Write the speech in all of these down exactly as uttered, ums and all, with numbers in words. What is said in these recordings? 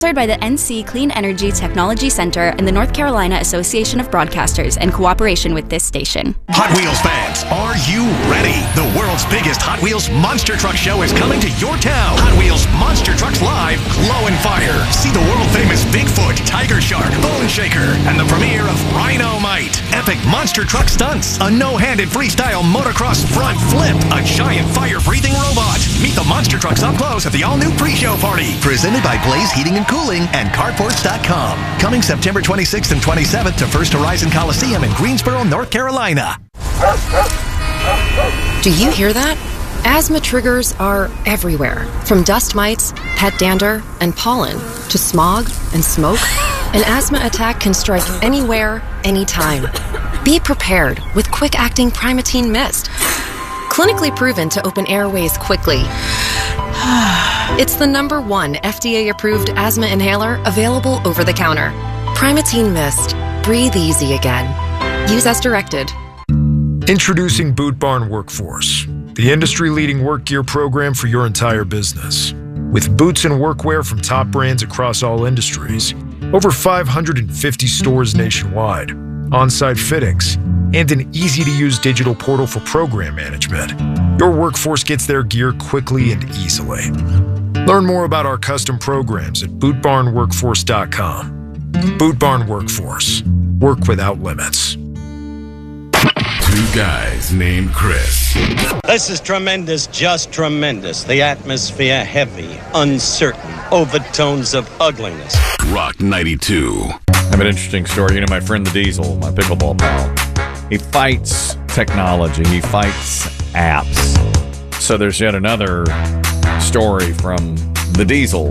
Sponsored by the N C Clean Energy Technology Center and the North Carolina Association of Broadcasters in cooperation with this station. Hot Wheels fans, are you ready? The world's biggest Hot Wheels Monster Truck Show is coming to your town. Hot Wheels Monster Trucks Live, Glow and Fire. See the world-famous Bigfoot, Tiger Shark, Bone Shaker, and the premiere of Rhino-Mite. Epic monster truck stunts, a no-handed freestyle motocross front flip, a giant fire-breathing robot. Meet the monster trucks up close at the all-new pre-show party. Presented by Blaze Heating and Cooling and Carports dot com. Coming September twenty-sixth and twenty-seventh to First Horizon Coliseum in Greensboro, North Carolina. Do you hear that? Asthma triggers are everywhere, from dust mites, pet dander, and pollen, to smog and smoke. An asthma attack can strike anywhere, anytime. Be prepared with quick-acting Primatene Mist. Clinically proven to open airways quickly. It's the number one F D A-approved asthma inhaler available over the counter. Primatene Mist. Breathe easy again. Use as directed. Introducing Boot Barn Workforce, the industry-leading work gear program for your entire business. With boots and workwear from top brands across all industries, over five hundred fifty stores nationwide, on-site fittings, and an easy-to-use digital portal for program management, your workforce gets their gear quickly and easily. Learn more about our custom programs at boot barn workforce dot com. Boot Barn Workforce. Work without limits. Two guys named Chris. This is tremendous, just tremendous. The atmosphere heavy, uncertain, overtones of ugliness. Rock ninety-two. I have an interesting story. You know, my friend the Diesel, my pickleball pal, he fights technology. He fights apps. So there's yet another story from the Diesel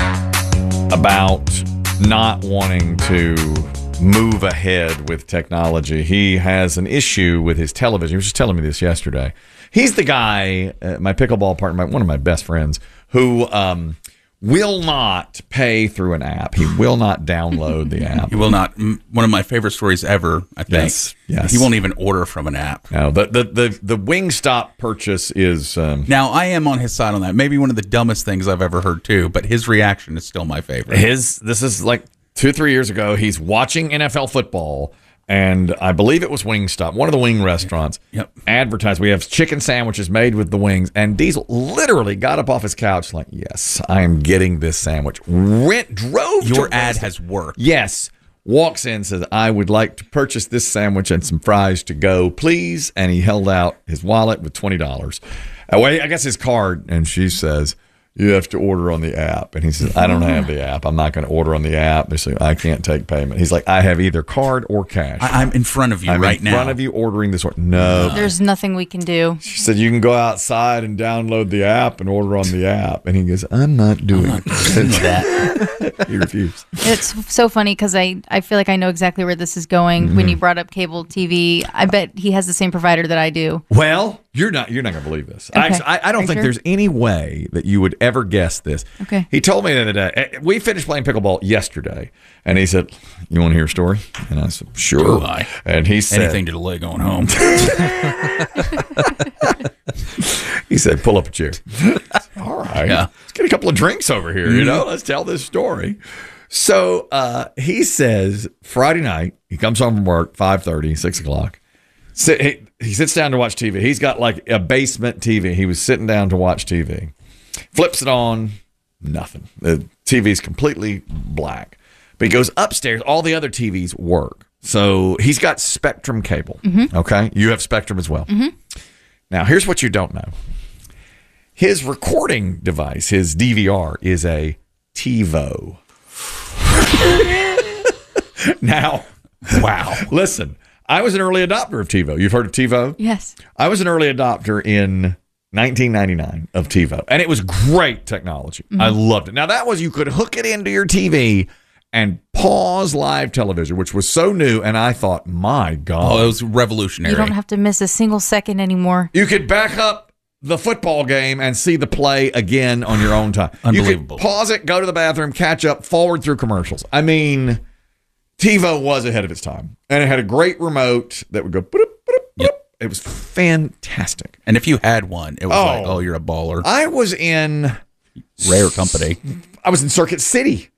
about not wanting to move ahead with technology. He has an issue with his television. He was just telling me this yesterday. He's the guy, uh, my pickleball partner, my, one of my best friends, who um, will not pay through an app. He will not download the app. He will not. One of my favorite stories ever, I think. Yes, yes. He won't even order from an app. No, the the the, the Wingstop purchase is... Um, now, I am on his side on that. Maybe one of the dumbest things I've ever heard, too, but his reaction is still my favorite. His This is like two, three years ago. He's watching N F L football, and I believe it was Wingstop, one of the wing restaurants, yep. advertised. We have chicken sandwiches made with the wings, and Diesel literally got up off his couch like, yes, I am getting this sandwich. Went, drove Your to ad Wingstop. has worked. Yes. Walks in, says, I would like to purchase this sandwich and some fries to go, please. And he held out his wallet with twenty dollars. Uh, wait, I guess his card, and she says, you have to order on the app. And he says, I don't have the app. I'm not going to order on the app. They say, I can't take payment. He's like, I have either card or cash. I, I'm in front of you I'm right in now. in front of you ordering this order. No. There's nothing we can do. She said, you can go outside and download the app and order on the app. And he goes, I'm not doing I'm not doing that. He refused. It's so funny because I, I feel like I know exactly where this is going. Mm-hmm. When you brought up cable T V, I bet he has the same provider that I do. Well, you're not you're not going to believe this. Okay. I, I, I don't Are think sure? there's any way that you would ever guess this. Okay. He told me the other day, we finished playing pickleball yesterday, and he said, you want to hear a story? And I said, sure. Oh, I. And he said, anything to delay going home. He said, pull up a chair. All right. Yeah. Let's get a couple of drinks over here, you know? Let's tell this story. So uh, he says Friday night, he comes home from work, five thirty, six o'clock. Sit, he, he sits down to watch T V. He's got like a basement T V. He was sitting down to watch T V. Flips it on, nothing. The T V's completely black. But he goes upstairs. All the other T Vs work. So he's got Spectrum cable. Mm-hmm. Okay? You have Spectrum as well. Mm-hmm. Now, here's what you don't know. His recording device, his D V R, is a TiVo. Now, wow. Listen, I was an early adopter of TiVo. You've heard of TiVo? Yes. I was an early adopter in nineteen ninety-nine of TiVo, and it was great technology. Mm-hmm. I loved it. Now, that was you could hook it into your T V and pause live television, which was so new, and I thought, my God. Oh, it was revolutionary. You don't have to miss a single second anymore. You could back up the football game and see the play again on your own time. Unbelievable. You could pause it, go to the bathroom, catch up, forward through commercials. I mean, TiVo was ahead of its time. And it had a great remote that would go, boop, boop, boop. Yep. It was fantastic. And if you had one, it was oh, like, oh, you're a baller. I was in... Rare company. I was in Circuit City.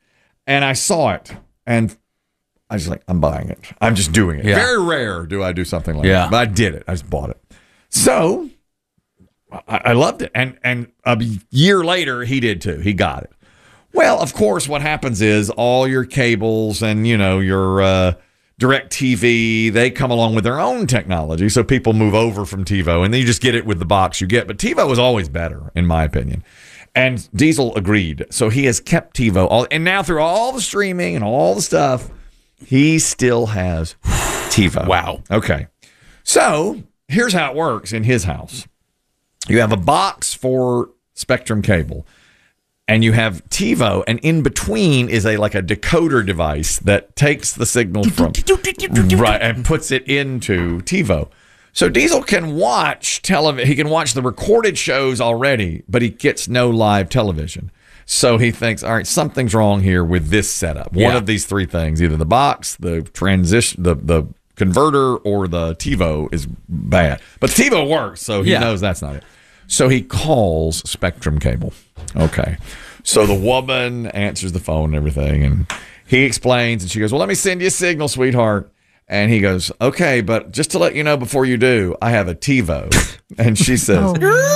And I saw it, and I was like, I'm buying it. I'm just doing it. Yeah. Very rare do I do something like Yeah. that. But I did it. I just bought it. So I, I loved it. And and a year later, he did too. He got it. Well, of course, what happens is all your cables and, you know, your uh, DirecTV, they come along with their own technology. So people move over from TiVo, and then you just get it with the box you get. But TiVo was always better, in my opinion. And Diesel agreed. So he has kept TiVo. All, and now through all the streaming and all the stuff, he still has TiVo. Wow. Okay. So here's how it works in his house. You have a box for Spectrum cable, and you have TiVo, and in between is a like a decoder device that takes the signal from right and puts it into TiVo. So Diesel can watch television. He can watch the recorded shows already, but he gets no live television. So he thinks, all right, something's wrong here with this setup. One Yeah. of these three things, either the box, the transition, the the converter, or the TiVo is bad. But the TiVo works, so he Yeah. knows that's not it. So he calls Spectrum Cable. Okay. So the woman answers the phone and everything, and he explains, and she goes, well, let me send you a signal, sweetheart. And he goes, okay, but just to let you know before you do, I have a TiVo. And she says,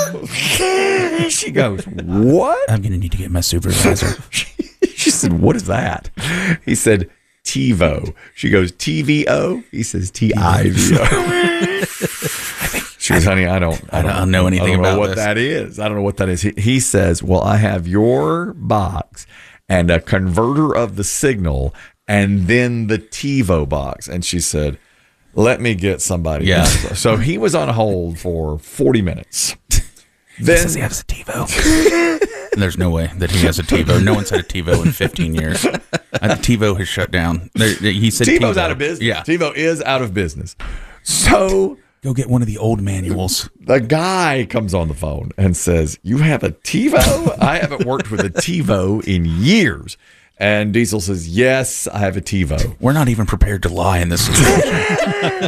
she goes, what? I'm going to need to get my supervisor. She said, what is that? He said, TiVo. She goes, T V O? He says, T I V O. She goes, honey, I don't, I don't know anything I don't know about what this. that is. I don't know what that is. He, he says, well, I have your box and a converter of the signal and then the TiVo box. And she said, let me get somebody. Yeah. else. So he was on hold for forty minutes. He Then says he has a TiVo. And there's no way that he has a TiVo. No one's had a TiVo in fifteen years. Uh, TiVo has shut down. There, he said TiVo's TiVo. out of business. Yeah. TiVo is out of business. So Go get one of the old manuals. the guy comes on the phone and says, you have a TiVo? I haven't worked with a TiVo in years. And Diesel says, yes, I have a TiVo. We're not even prepared to lie in this situation.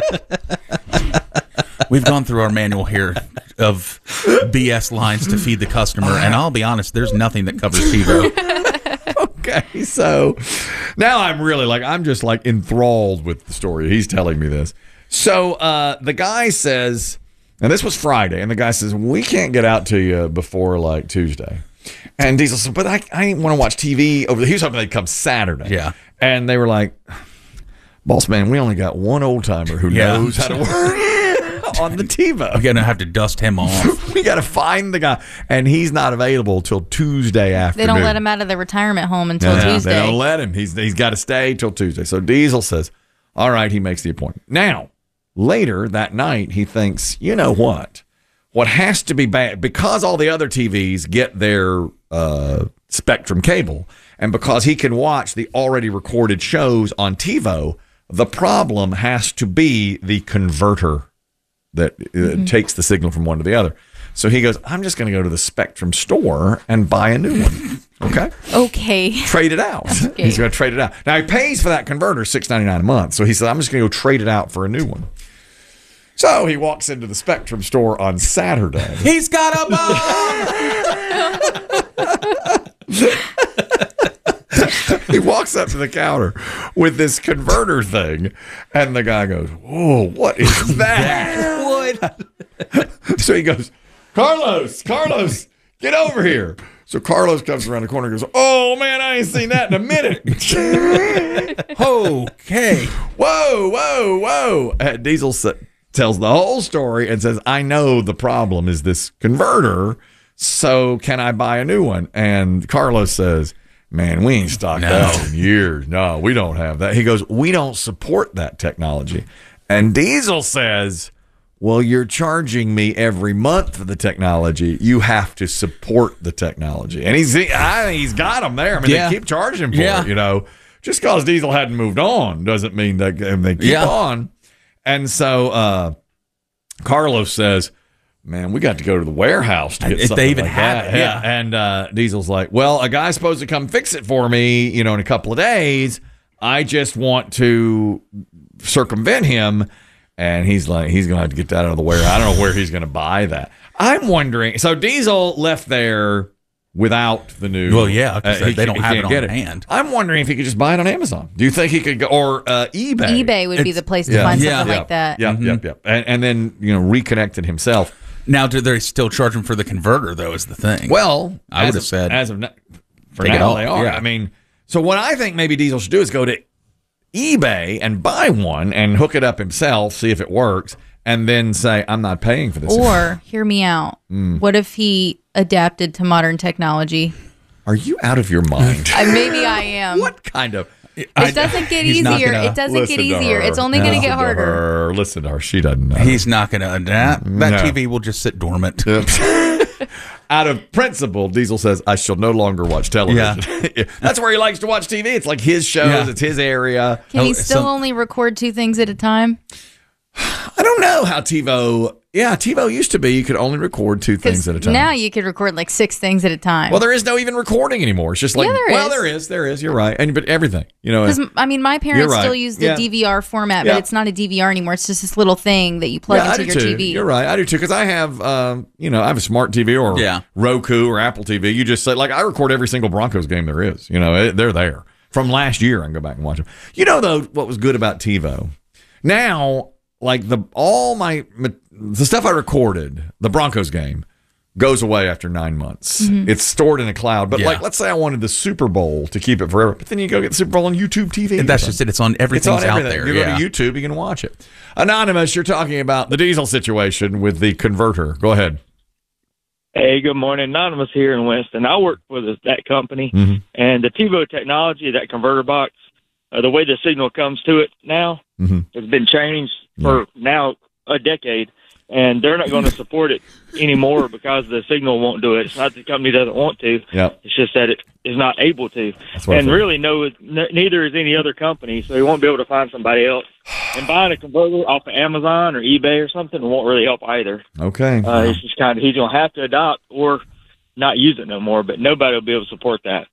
We've gone through our manual here of B S lines to feed the customer, and I'll be honest, there's nothing that covers TiVo. Okay, so now I'm really like, I'm just like enthralled with the story. He's telling me this. So uh, the guy says, and this was Friday, and the guy says, we can't get out to you before like Tuesday. And Diesel said, but I, I want to watch T V over the, he was hoping they'd come Saturday. Yeah. And they were like, boss man, we only got one old timer who Yeah. knows how to work on the TiVo. I'm going to have to dust him off. We got to find the guy. And he's not available till Tuesday afternoon. They don't let him out of the retirement home until No, Tuesday. They don't let him. He's he's got to stay till Tuesday. So Diesel says, all right, he makes the appointment. Now, later that night, he thinks, you know what? What has to be bad, because all the other T Vs get their uh, Spectrum cable, and because he can watch the already recorded shows on TiVo, the problem has to be the converter that uh, Mm-hmm. takes the signal from one to the other. So he goes, I'm just going to go to the Spectrum store and buy a new one. Okay? Okay. Trade it out. Okay. He's going to trade it out. Now, he pays for that converter six ninety-nine a month. So he said, I'm just going to go trade it out for a new one. So he walks into the Spectrum store on Saturday. He's got a bomb! He walks up to the counter with this converter thing, and the guy goes, whoa, what is that? What? So he goes, Carlos, Carlos, get over here. So Carlos comes around the corner and goes, oh, man, I ain't seen that in a minute. Okay. Whoa, whoa, whoa. Uh, Diesel sa- tells the whole story and says, I know the problem is this converter, so can I buy a new one? And Carlos says, man, we ain't stocked No. that in years. No, we don't have that. He goes, we don't support that technology. And Diesel says, well, you're charging me every month for the technology. You have to support the technology. And he's I think he's got them there. I mean, Yeah. they keep charging him for Yeah. it, you know. Just because Diesel hadn't moved on doesn't mean that they keep Yeah. on. And so uh, Carlos says, man, we got to go to the warehouse to get If something they even like have that. it, yeah. And uh, Diesel's like, well, a guy's supposed to come fix it for me, you know, in a couple of days. I just want to circumvent him. And he's like, he's going to have to get that out of the warehouse. I don't know where he's going to buy that. I'm wondering. So Diesel left there without the new. Well, yeah, 'cause uh, they he don't can't- have he it can't on get hand. I'm wondering if he could just buy it on Amazon. Do you think he could go or uh, eBay? eBay would be the place to Yeah. find Yeah. something Yep, like that. Yep, Mhm. yep, yep. And, and then you know reconnect it himself. Now, do they still charge him for the converter, though, is the thing? Well, I as would have of- said as of now, for take it now off, they are. yeah. I mean, so what I think maybe Diesel should do is go to eBay and buy one and hook it up himself, see if it works, and then say, "I'm not paying for this." Or, hear me out. Mm. What if he adapted to modern technology? Are you out of your mind? I, maybe I am. What kind of? It doesn't get he's not easier. gonna It doesn't Listen get to easier. her. It's only going to Listen get to harder. her. Listen to her. She doesn't know. he's not going to adapt. That No. T V will just sit dormant. Out of principle, Diesel says, I shall no longer watch television. That's where he likes to watch T V. It's like his shows. Yeah. It's his area. Can he Oh, still some- only record two things at a time? I don't know how TiVo. Yeah, TiVo used to be you could only record two things Because at a time. now you could record like six things at a time. well, there is no even recording anymore. It's just like, Yeah, there well, is. there is, there is. You're right, and but everything, you know. Because I mean, my parents right. still use the Yeah. D V R format, Yeah. but it's not a D V R anymore. It's just this little thing that you plug yeah, I into do your too. T V. You're right, I do too. Because I have, um, you know, I have a smart T V or Yeah. Roku or Apple T V. You just say, like, I record every single Broncos game there is. You know, it, they're there from last year. I can go back and watch them. You know, though, what was good about TiVo? Now, like the all my the stuff I recorded, the Broncos game, goes away after nine months. Mm-hmm. It's stored in a cloud. But Yeah. like, let's say I wanted the Super Bowl to keep it forever, but then you go get the Super Bowl on YouTube T V. And that's just it. It's on It's everything's on out everything. there. You go yeah. to YouTube, you can watch it. Anonymous, you're talking about the Diesel situation with the converter. Go ahead. Hey, good morning. Anonymous here in Winston. I work for this, that company, Mhm. and the TiVo technology, that converter box, uh, the way the signal comes to it now Mhm. has been changed for now a decade, and they're not going to support it anymore because the signal won't do it. It's not that the company doesn't want to. Yep. It's just that it is not able to. That's what I And thought. really, no, n- neither is any other company, so he won't be able to find somebody else. And buying a converter off of Amazon or eBay or something won't really help either. Okay. Uh, it's just kind of he's gonna have to adopt or not use it no more. But nobody will be able to support that.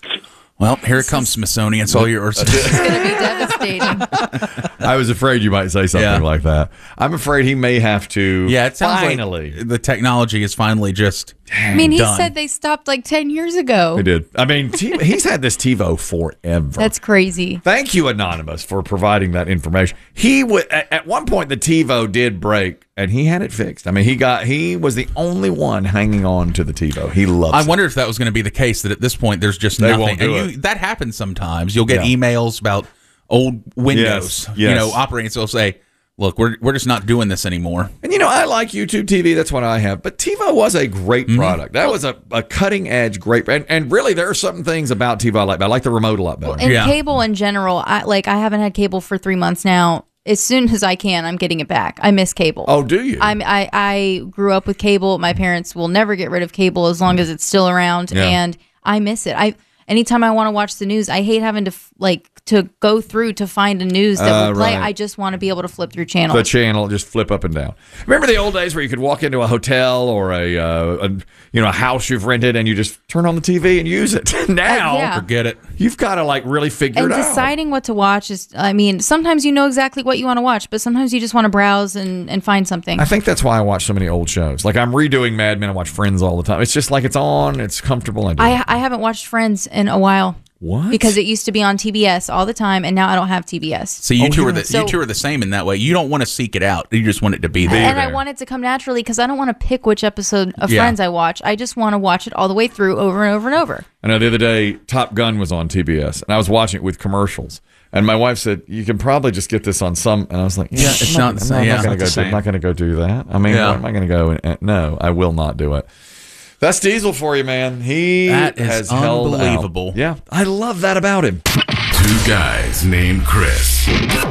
Well, here it comes, Smithsonian. It's all yours. It's going to be devastating. I was afraid you might say something Yeah. like that. I'm afraid he may have to. yeah, it sounds finally. like the technology is finally just. I mean, he done. said they stopped like ten years ago. He did. I mean, T- he's had this TiVo forever. That's crazy. Thank you, Anonymous, for providing that information. He would at, at one point the TiVo did break, and he had it fixed. I mean, he got he was the only one hanging on to the TiVo. He loves. I it. wonder if that was going to be the case. That at this point, there's just They nothing. won't do and you, that happens sometimes. You'll get Yeah. emails about old Windows. Yes, You yes. know, operating. So they'll say, "Look, we're we're just not doing this anymore." And you know, I like YouTube T V. That's what I have. But TiVo was a great Mm-hmm. product. That was a, a cutting edge, great. And, and really, there are certain things about TiVo I like. I like the remote a lot better. And Yeah. cable in general, I like I haven't had cable for three months now. As soon as I can, I'm getting it back. I miss cable. Oh, do you? I'm, I I grew up with cable. My parents will never get rid of cable as long as it's still around, Yeah. and I miss it. I anytime I want to watch the news, I hate having to f- like to go through to find a news that Uh, will play. right. I just want to be able to flip through channels. the channel just flip up and down. Remember the old days where you could walk into a hotel or a, uh, a you know a house you've rented and you just turn on the T V and use it. Now Uh, yeah. Forget it. you've got to like really figure and it out. deciding what to watch is, I mean, sometimes you know exactly what you want to watch, but sometimes you just want to browse and, and find something. I think that's why I watch so many old shows. Like I'm redoing Mad Men. I watch Friends all the time. It's just like it's on. It's comfortable. I do. I, I haven't watched Friends in a while. What? Because it used to be on T B S all the time, and now I don't have T B S. So you Oh, two yeah. are the So- you two are the same in that way. You don't want to seek it out. You just want it to be there. And I want it to come naturally because I don't want to pick which episode of Yeah. Friends I watch. I just want to watch it all the way through over and over and over. I know the other day Top Gun was on T B S and I was watching it with commercials. And my wife said, "You can probably just get this on some." And I was like, "Yeah, it's I'm not the I'm same. Yeah, I'm not it's going to not go. the Do, I'm not going to go do that. I mean, Yeah. what am I going to go? And, and, no, I will not do it." That's Diesel for you, man. He That is has held out. unbelievable. Yeah, I love that about him. Two guys named Chris.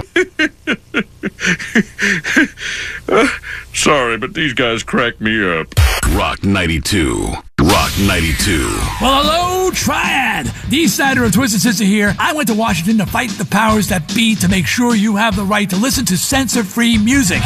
Sorry, but these guys crack me up. Rock ninety-two. Rock ninety-two. Well, hello, Triad. D. Snyder of Twisted Sister here. I went to Washington to fight the powers that be to make sure you have the right to listen to censor-free music.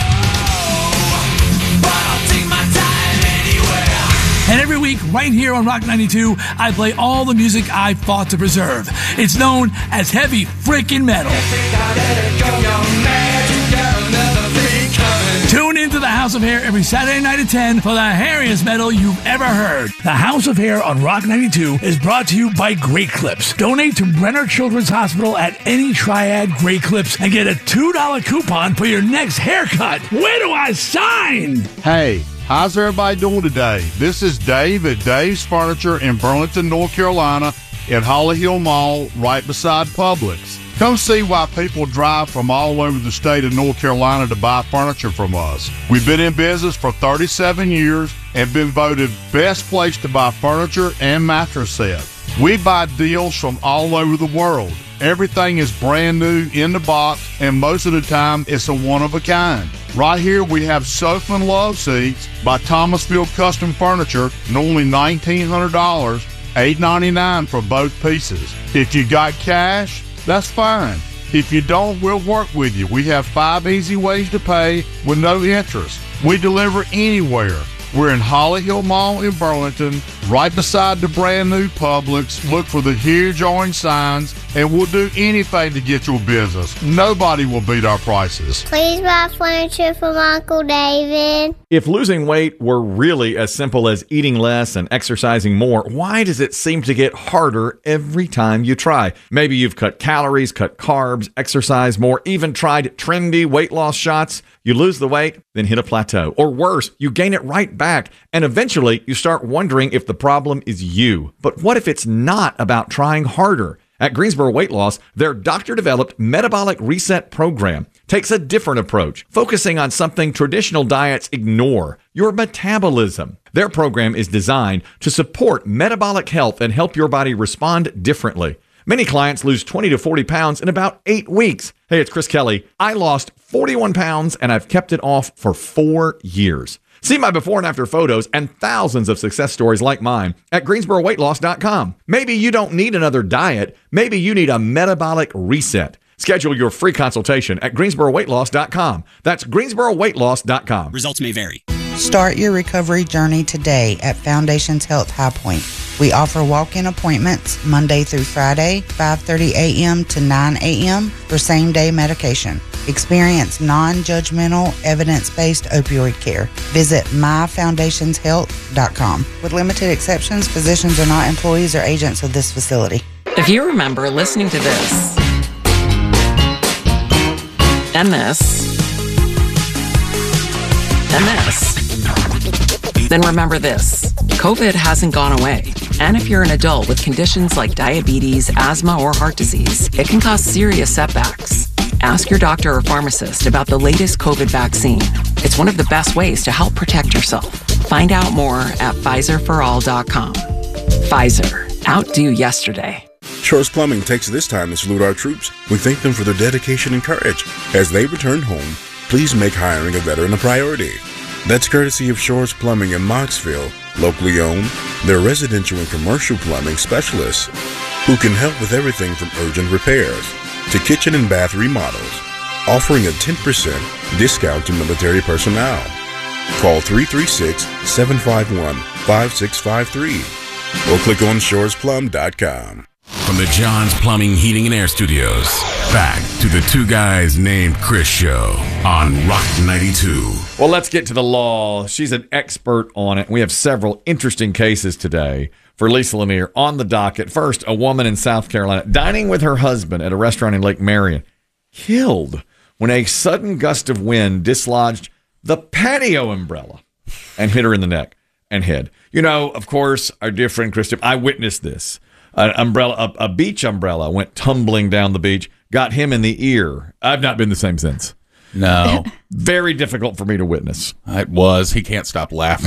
And every week, right here on Rock ninety-two, I play all the music I fought to preserve. It's known as heavy frickin' metal. Tune into the house House of Hair every Saturday night at ten for the hairiest metal you've ever heard. The House of Hair on Rock ninety-two is brought to you by Great Clips. Donate to Brenner Children's Hospital at any Triad Great Clips and get a two dollar coupon for your next haircut. Where do I sign? Hey, how's everybody doing today? This is Dave at Dave's Furniture in Burlington, North Carolina at Holly Hill Mall right beside Publix. Come see why people drive from all over the state of North Carolina to buy furniture from us. We've been in business for thirty-seven years and been voted best place to buy furniture and mattress set. We buy deals from all over the world. Everything is brand new in the box, and most of the time it's a one-of-a-kind. Right here we have Sofa and Love Seats by Thomasville Custom Furniture, and only nineteen hundred dollars, eight ninety-nine for both pieces. If you got cash, that's fine. If you don't, we'll work with you. We have five easy ways to pay with no interest. We deliver anywhere. We're in Holly Hill Mall in Burlington, right beside the brand new Publix. Look for the huge orange signs, and we'll do anything to get your business. Nobody will beat our prices. Please buy furniture from Uncle David. If losing weight were really as simple as eating less and exercising more, why does it seem to get harder every time you try? Maybe you've cut calories, cut carbs, exercised more, even tried trendy weight loss shots. You lose the weight, then hit a plateau. Or worse, you gain it right back, and eventually you start wondering if the problem is you. But what if it's not about trying harder? At Greensboro Weight Loss, their doctor-developed metabolic reset program takes a different approach, focusing on something traditional diets ignore: your metabolism. Their program is designed to support metabolic health and help your body respond differently. Many clients lose twenty to forty pounds in about eight weeks. Hey, it's Chris Kelly. I lost forty-one pounds and I've kept it off for four years. See my before and after photos and thousands of success stories like mine at Greensboro Weight Loss dot com. Maybe you don't need another diet. Maybe you need a metabolic reset. Schedule your free consultation at Greensboro Weight Loss dot com. That's Greensboro Weight Loss dot com. Results may vary. Start your recovery journey today at Foundations Health High Point. We offer walk-in appointments Monday through Friday, five thirty a.m. to nine a.m. for same-day medication. Experience non-judgmental, evidence-based opioid care. Visit my foundations health dot com. With limited exceptions, physicians are not employees or agents of this facility. If you remember listening to this and this and this, then remember this: COVID hasn't gone away. And if you're an adult with conditions like diabetes, asthma, or heart disease, it can cause serious setbacks. Ask your doctor or pharmacist about the latest COVID vaccine. It's one of the best ways to help protect yourself. Find out more at Pfizer for all dot com. Pfizer. Outdo yesterday. Shores Plumbing takes this time to salute our troops. We thank them for their dedication and courage. As they return home, please make hiring a veteran a priority. That's courtesy of Shores Plumbing in Moxville, locally owned. They're residential and commercial plumbing specialists who can help with everything from urgent repairs to kitchen and bath remodels, offering a ten percent discount to military personnel. Call three three six, seven five one, five six five three or click on shores plum dot com. From the John's Plumbing, Heating, and Air Studios, back to the Two Guys Named Chris show on Rock ninety-two. Well, let's get to the law. She's an expert on it. We have several interesting cases today for Lisa Lanier on the docket. First, a woman in South Carolina dining with her husband at a restaurant in Lake Marion, killed when a sudden gust of wind dislodged the patio umbrella and hit her in the neck and head. You know, of course, our dear friend Kristen, I witnessed this. An umbrella, a, a beach umbrella went tumbling down the beach, got him in the ear. I've not been the same since. No. Very difficult for me to witness. It was. He can't stop laughing.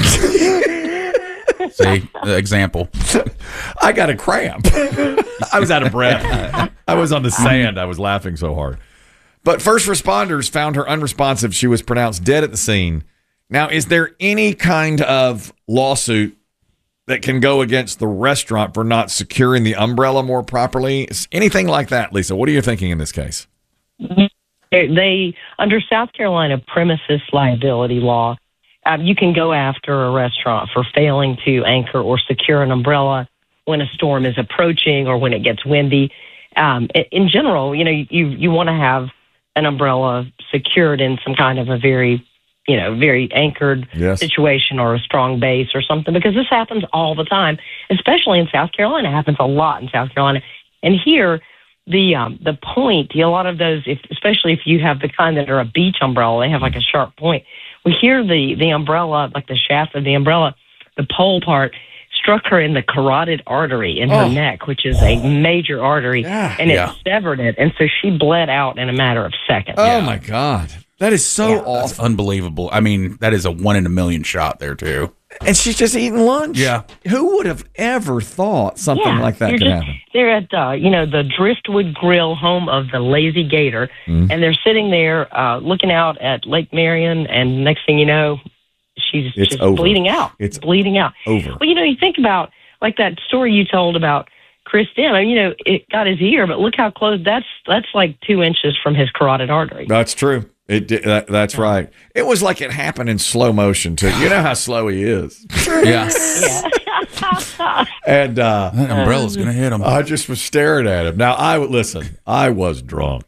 See, the example. I got a cramp. I was out of breath. I was on the sand. I was laughing so hard. But first responders found her unresponsive. She was pronounced dead at the scene. Now, is there any kind of lawsuit that can go against the restaurant for not securing the umbrella more properly? Anything like that, Lisa? What are you thinking in this case? They, under South Carolina premises liability law, uh, you can go after a restaurant for failing to anchor or secure an umbrella when a storm is approaching or when it gets windy. Um, in general, you know, you, you want to have an umbrella secured in some kind of a very you know, very anchored Yes. situation or a strong base or something, because this happens all the time, especially in South Carolina. It happens a lot in South Carolina. And here, the um, the point, a lot of those, if, especially if you have the kind that are a beach umbrella, they have like a sharp point. We hear the, the umbrella, like the shaft of the umbrella, the pole part, struck her in the carotid artery in her Oh. neck, which is a major artery, and it Yeah. severed it. And so she bled out in a matter of seconds. Oh, my God. That is so awful. That's unbelievable. I mean, that is a one in a million shot there, too. And she's just eating lunch. Yeah. Who would have ever thought something Yeah, like that you're could just- happen? They're at, uh, you know, the Driftwood Grill, home of the Lazy Gator, Mm. and they're sitting there uh, looking out at Lake Marion, and next thing you know, she's It's just over. bleeding out. It's bleeding out. over. Well, you know, you think about, like that story you told about Chris Dim. I mean, you know, it got his ear, but look how close. That's that's like two inches from his carotid artery. That's true. It did- that, that's right. It was like it happened in slow motion too. You know how slow he is. Yeah. And uh, That umbrella's going to hit him. I just was staring at him. Now I would listen. I was drunk,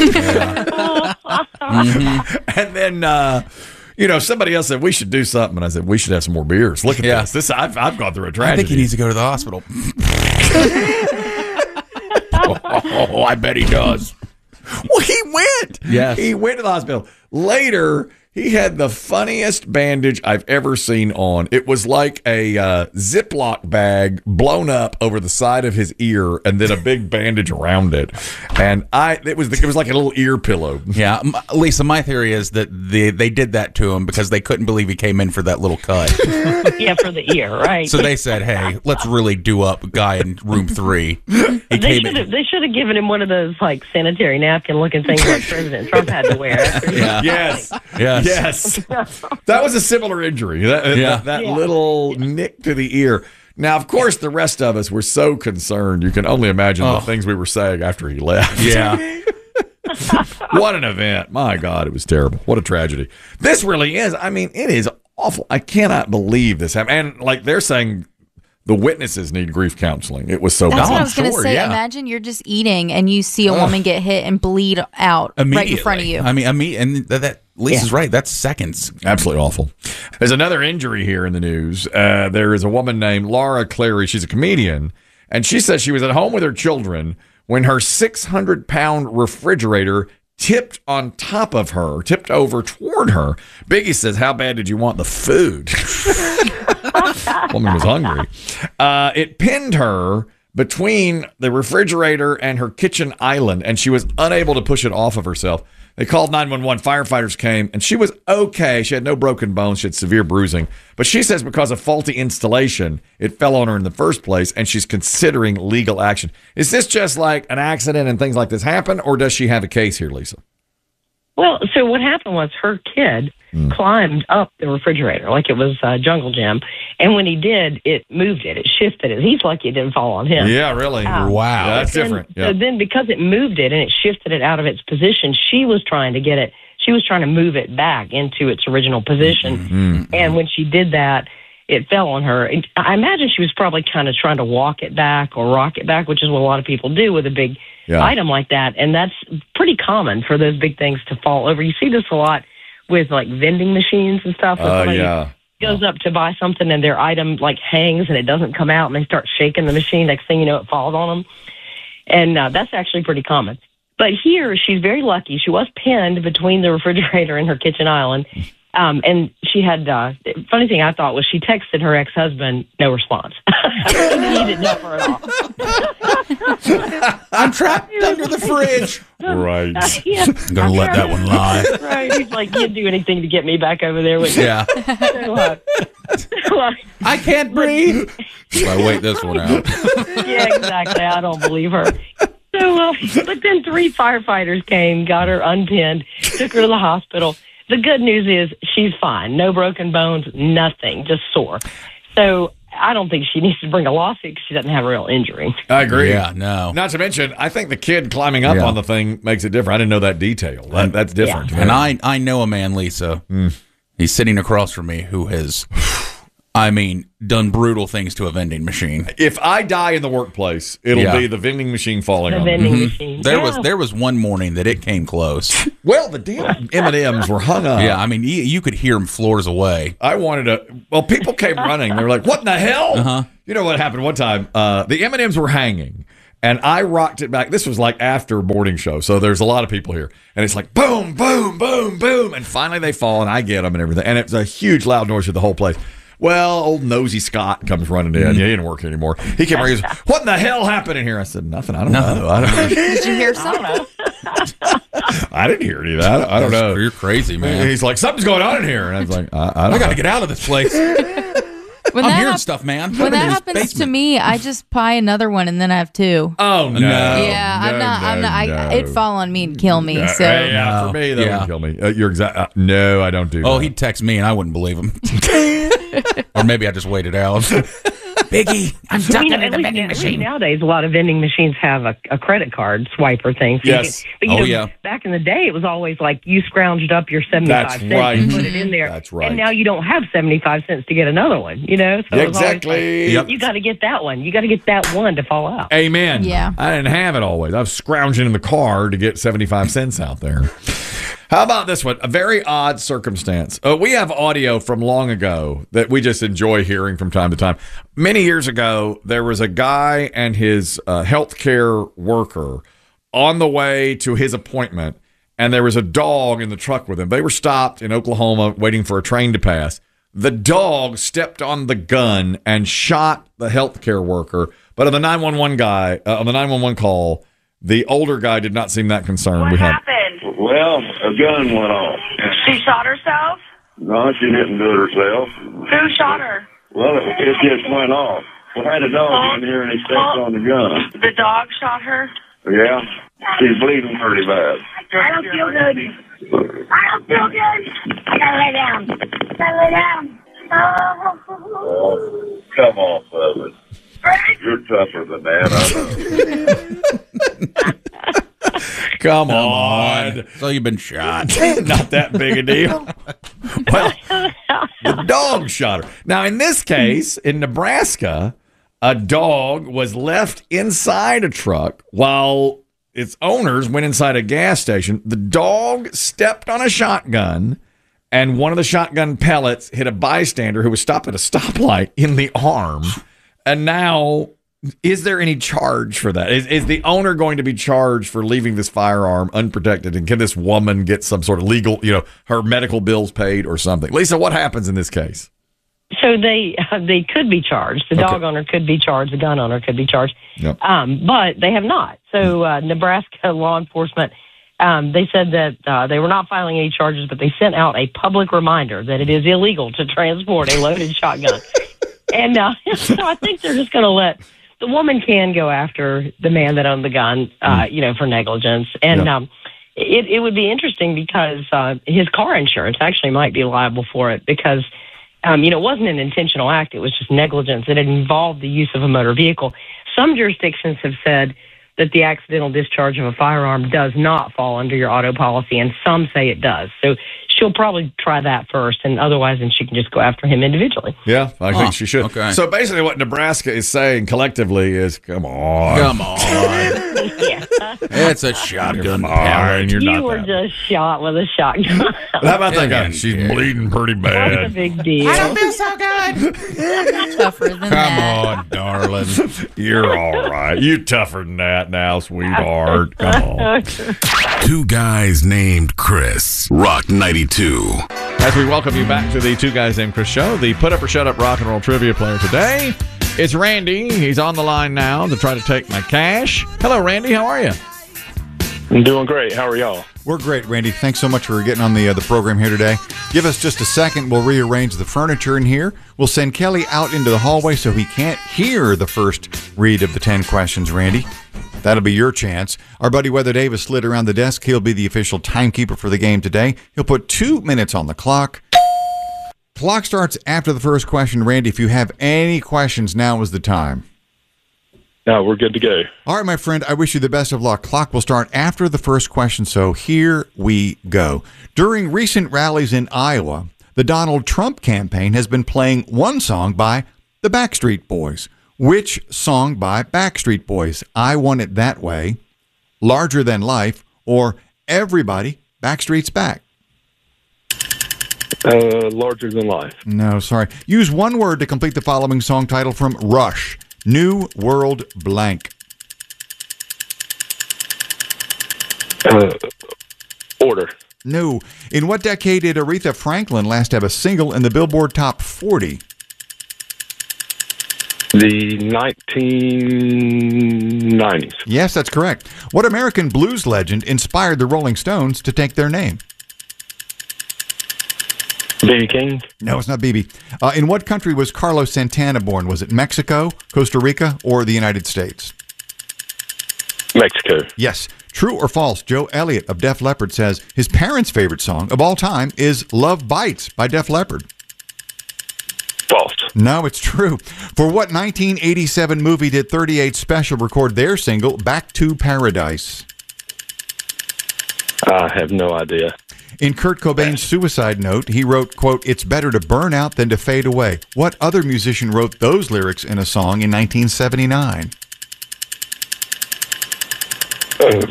and then uh, you know somebody else said we should do something, and I said we should have some more beers. Look at Yeah. this. This I've I've gone through a tragedy. I think he needs to go to the hospital. Oh, I bet he does. Well, he went. Yes. He went to the hospital. Later, he had the funniest bandage I've ever seen on. It was like a uh, Ziploc bag blown up over the side of his ear and then a big bandage around it. And I, it was, it was like a little ear pillow. Yeah, M- Lisa, my theory is that they, they did that to him because they couldn't believe he came in for that little cut. Yeah, for the ear, right? So they said, hey, let's really do up guy in room three. He They came should in. have. They should have given him one of those like sanitary napkin looking things like President Trump had to wear. Yeah. Yes. Yes. Yes. That was a similar injury. That, Yeah. that, that Yeah. little nick to the ear. Now, of course, the rest of us were so concerned. You can only imagine Oh. the things we were saying after he left. Yeah. What an event. My God, it was terrible. What a tragedy. This really is. I mean, it is awful. I cannot believe this happened. And like they're saying, the witnesses need grief counseling. It was so That's bad. what I was going to say. Imagine you're just eating and you see a Ugh. woman get hit and bleed out right in front of you. I mean, I mean, and that, that Lisa's right. That's seconds. Absolutely awful. There's another injury here in the news. Uh, there is a woman named Laura Clary. She's a comedian, and she says she was at home with her children when her six hundred pound refrigerator tipped on top of her, tipped over toward her. Biggie says, how bad did you want the food? Woman was hungry. Uh, it pinned her between the refrigerator and her kitchen island, and she was unable to push it off of herself. They called nine one one. Firefighters came, and she was okay. She had no broken bones. She had severe bruising. But she says because of faulty installation, it fell on her in the first place, and she's considering legal action. Is this just like an accident and things like this happen, or does she have a case here, Lisa? Well, so what happened was her kid climbed up the refrigerator like it was uh, Jungle Gym, and when he did, it moved it, it shifted it. He's lucky it didn't fall on him. Yeah, really. Um, Wow. That's then- different. So Yeah. then, because it moved it and it shifted it out of its position, she was trying to get it. She was trying to move it back into its original position, Mm-hmm. and when she did that, it fell on her. And I imagine she was probably kind of trying to walk it back or rock it back, which is what a lot of people do with a big Yeah. item like that. And that's pretty common for those big things to fall over. You see this a lot with like vending machines and stuff. Where Uh, somebody yeah. goes up to buy something and their item like hangs and it doesn't come out, and they start shaking the machine. Next thing you know, it falls on them. And uh, that's actually pretty common. But here, she's very lucky. She was pinned between the refrigerator and her kitchen island. Um, and she had, uh, funny thing I thought was she texted her ex-husband, no response. he didn't help her at all. I'm trapped under the fridge. Right. Uh, yeah. I'm going to let that one lie. Right. He's like, you'd do anything to get me back over there with you. Yeah. So, uh, so, uh, I can't breathe. I wait this one out. yeah, exactly. I don't believe her. So, uh, but then three firefighters came, got her unpinned, took her to the hospital. The good news is she's fine. No broken bones, nothing, just sore. So I don't think she needs to bring a lawsuit because she doesn't have a real injury. I agree. Yeah, no. Not to mention, I think the kid climbing up Yeah. on the thing makes it different. I didn't know that detail. That, that's different. And I, I know a man, Lisa. He's sitting across from me who has I mean, done brutal things to a vending machine. If I die in the workplace, it'll Yeah. be the vending machine falling The on vending me. machine. There Yeah. was there was one morning that it came close. Well, the damn M and M's were hung up. Yeah, I mean, you, you could hear them floors away. I wanted to. Well, people came running. They were like, "What in the hell?" Uh-huh. You know what happened one time? Uh, the M and M's were hanging, and I rocked it back. This was like after boarding show, so there's a lot of people here, and it's like boom, boom, boom, boom, and finally they fall, and I get them and everything, and it's a huge loud noise through the whole place. Well, old nosy Scott comes running in. Yeah, he didn't work anymore. He came running. He goes, "What in the hell happened in here?" I said, "Nothing. I don't No. know. I don't know. Did you hear something? I didn't hear any of that. I don't know. You're crazy, man. He's like, something's going on in here, and I was like, I, I, don't I got to know. get out of this place. When I'm that hearing hap- stuff, man. When I'm in that this happens to basement. me, I just buy another one and then I have two. Oh no! yeah, I'm No, not. I'm no, not. I, no. It'd fall on me and kill me. Uh, So yeah, for me, that Yeah. would kill me. Uh, you're exact. Uh, no, I don't do. Oh, that. he'd text me and I wouldn't believe him. Or maybe I just waited out. Biggie, I'm I stuck mean, under at the least- vending at least machine. Nowadays, a lot of vending machines have a, a credit card swiper thing. So you Yes. can- but you Oh, know, yeah. back in the day, it was always like you scrounged up your seventy-five That's cents right. and put it in there. That's right. And now you don't have seventy-five cents to get another one, you know? So it was always Exactly. like, Yep. you got to get that one. You got to get that one to fall out. Amen. Yeah. I didn't have it always. I was scrounging in the car to get seventy-five cents out there. How about this one? A very odd circumstance. Uh, we have audio from long ago that we just enjoy hearing from time to time. Many years ago, there was a guy and his uh, healthcare worker on the way to his appointment, and there was a dog in the truck with him. They were stopped in Oklahoma waiting for a train to pass. The dog stepped on the gun and shot the healthcare worker. But on the nine one one guy, uh, on the nine one one call, the older guy did not seem that concerned. What we had happened? Well, a gun went off. She shot herself? No, she didn't do it herself. Who shot her? Well, it, it just went off. We had a dog in here and he stepped on the gun. The dog shot her? Yeah, she's bleeding pretty bad. I don't feel good. I don't feel good. I gotta lay down. I gotta lay down. Oh, come on, Bubba. You're tougher than that, I know. Come on. So you've been shot. Not that big a deal. Well, the dog shot her. Now, in this case, in Nebraska, a dog was left inside a truck while its owners went inside a gas station. The dog stepped on a shotgun, and one of the shotgun pellets hit a bystander who was stopped at a stoplight in the arm. And now, is there any charge for that? Is, is the owner going to be charged for leaving this firearm unprotected? And can this woman get some sort of legal, you know, her medical bills paid or something? Lisa, what happens in this case? So they uh, they could be charged. The dog owner could be charged. The gun owner could be charged. Yep. Um, but they have not. So uh, Nebraska law enforcement, um, they said that uh, they were not filing any charges, but they sent out a public reminder that it is illegal to transport a loaded shotgun. And uh, so I think they're just going to let the woman can go after the man that owned the gun, uh, you know, for negligence. And Yeah. um, it, it would be interesting because uh, his car insurance actually might be liable for it because, um, you know, it wasn't an intentional act. It was just negligence. It involved the use of a motor vehicle. Some jurisdictions have said that the accidental discharge of a firearm does not fall under your auto policy, and some say it does. So she'll probably try that first, and otherwise then she can just go after him individually. Yeah, I Oh, think she should. okay. So basically what Nebraska is saying collectively is, come on. Come on. It's a shotgun Fine, pellet. you're You not were that. just shot with a shotgun. How about that guy? Yeah, She's yeah. bleeding pretty What's the bad. big deal? feel so good. Tougher than Come that. on, darling. You're all right. You tougher than that now, sweetheart. Come on. Two guys named Chris. Rock ninety-two. As we welcome you back to the Two Guys Named Chris show, the Put Up or Shut Up rock and roll trivia player today, it's Randy. He's on the line now to try to take my cash. Hello, Randy. How are you? I'm doing great. How are y'all? We're great, Randy. Thanks so much for getting on the uh, the program here today. Give us just a second. We'll rearrange the furniture in here. We'll send Kelly out into the hallway so he can't hear the first read of the ten questions, Randy. That'll be your chance. Our buddy Weather Davis slid around the desk. He'll be the official timekeeper for the game today. He'll put two minutes on the clock. Clock starts after the first question. Randy, if you have any questions, now is the time. No, we're good to go. All right, my friend, I wish you the best of luck. Clock will start after the first question, so here we go. During recent rallies in Iowa, the Donald Trump campaign has been playing one song by the Backstreet Boys. Which song by Backstreet Boys? I Want It That Way, Larger Than Life, or Everybody, Backstreet's Back? Uh, larger Than Life. No, sorry. Use one word to complete the following song title from Rush. New World Blank. Uh, order. No. In what decade did Aretha Franklin last have a single in the Billboard Top forty? The nineteen nineties. Yes, that's correct. What American blues legend inspired the Rolling Stones to take their name? B B King? No, it's not B B. Uh, in what country was Carlos Santana born? Was it Mexico, Costa Rica, or the United States? Mexico. Yes. True or false? Joe Elliott of Def Leppard says his parents' favorite song of all time is Love Bites by Def Leppard. False. No, it's true. For what nineteen eighty-seven movie did thirty-eight Special record their single Back to Paradise? I have no idea. In Kurt Cobain's suicide note, he wrote, quote, "It's better to burn out than to fade away." What other musician wrote those lyrics in a song in nineteen seventy-nine? Uh,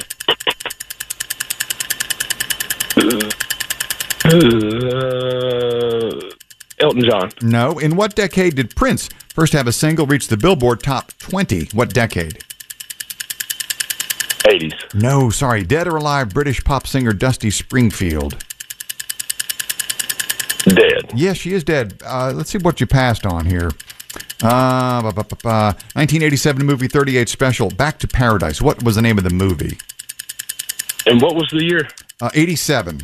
uh, Elton John. No. In what decade did Prince first have a single reach the Billboard Top twenty? What decade? eighties. No, sorry. Dead or alive British pop singer Dusty Springfield. Dead. Yes, she is dead. Uh, let's see what you passed on here. Uh, ba, ba, ba, ba. nineteen eighty-seven movie thirty-eight Special, Back to Paradise. What was the name of the movie? And what was the year? Uh, eighty-seven.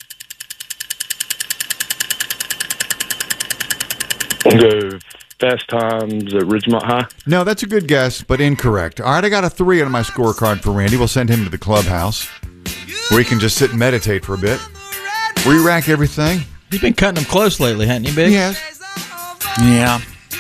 I'll go Fast Times at Ridgemont High. No, that's a good guess, but incorrect. All right, I got a three on my scorecard for Randy. We'll send him to the clubhouse where he can just sit and meditate for a bit. Re-rack everything. You've been cutting them close lately, haven't you, Big? Yes. Yeah.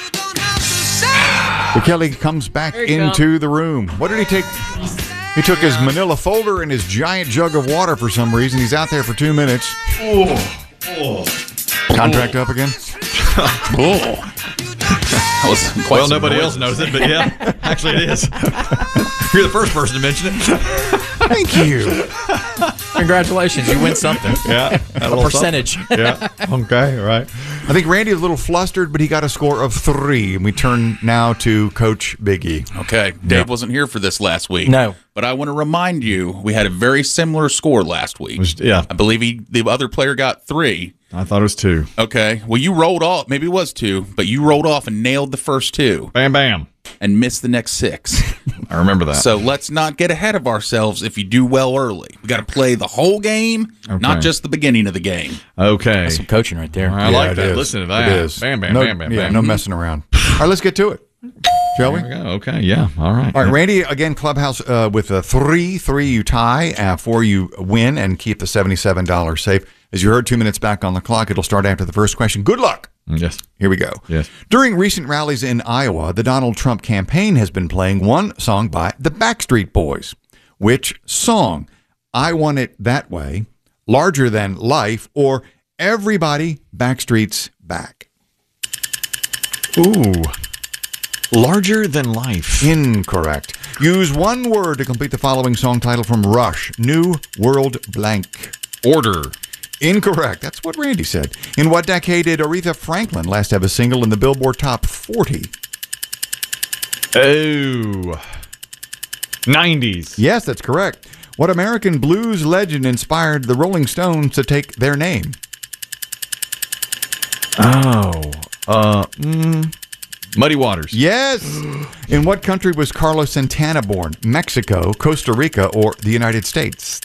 But Kelly comes back into the room. What did he take? He took his manila folder and his giant jug of water for some reason. He's out there for two minutes. Oh. Oh. Contract up again? Oh. That was quite well, some nobody noises. else knows it, but yeah, actually it is. You're the first person to mention it. Thank you. Congratulations, you win something. Yeah, a, a percentage. Yeah. Okay. Right. I think Randy is a little flustered, but he got a score of three. And we turn now to Coach Biggie. Okay. Dave Yeah. wasn't here for this last week. No. But I want to remind you, we had a very similar score last week. Was- yeah. I believe he, the other player got three. I thought it was two. Okay. Well, you rolled off. Maybe it was two, but you rolled off and nailed the first two. Bam, bam. And missed the next six. I remember that. So let's not get ahead of ourselves if you do well early. We got to play the whole game, Okay. not just the beginning of the game. Okay. That's some coaching right there. I Yeah, like it that. is. Listen to that. It is. Bam, bam, no, bam, bam, Yeah, bam. no messing around. All right, let's get to it. Shall we? There we go. Okay. Yeah. All right. All right, Randy, again, Clubhouse uh, with a three three you tie, uh, four you win, and keep the seventy-seven dollars safe. As you heard, two minutes back on the clock. It'll start after the first question. Good luck. Yes. Here we go. Yes. During recent rallies in Iowa, the Donald Trump campaign has been playing one song by the Backstreet Boys. Which song? I Want It That Way, Larger Than Life, or Everybody, Backstreet's Back? Ooh. Larger Than Life. Incorrect. Use one word to complete the following song title from Rush. New World Blank. Order. Incorrect. That's what Randy said. In what decade did Aretha Franklin last have a single in the Billboard Top forty? Oh. nineties. Yes, that's correct. What American blues legend inspired the Rolling Stones to take their name? Oh. Uh. Mm, Muddy Waters. Yes. In what country was Carlos Santana born? Mexico, Costa Rica, or the United States?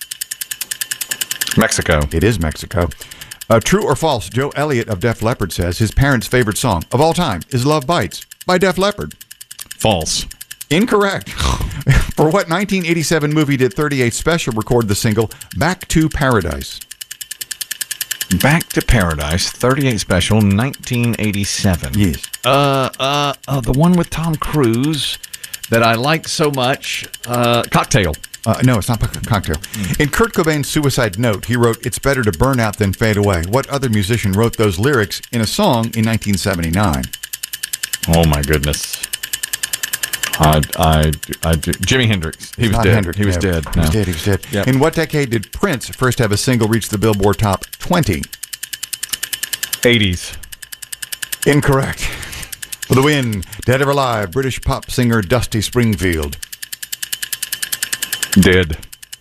Mexico. It is Mexico. Uh, true or false? Joe Elliott of Def Leppard says his parents' favorite song of all time is Love Bites by Def Leppard. False. Incorrect. For what nineteen eighty-seven movie did thirty-eight Special record the single Back to Paradise? Back to Paradise, thirty-eight Special, nineteen eighty-seven. Yes. Uh, uh, uh, the one with Tom Cruise that I like so much. Uh, Cocktail. Uh, no, it's not Cocktail. In Kurt Cobain's Suicide Note, he wrote, "It's better to burn out than fade away." What other musician wrote those lyrics in a song in nineteen seventy-nine? Oh, my goodness. I, I, I, Jimi Hendrix. He was Not dead. Hendrix, he was no. dead. He was No. dead. He was dead. Yep. In what decade did Prince first have a single reach the Billboard Top twenty? eighties. Incorrect. For the win, Dead or Alive, British pop singer Dusty Springfield. Dead.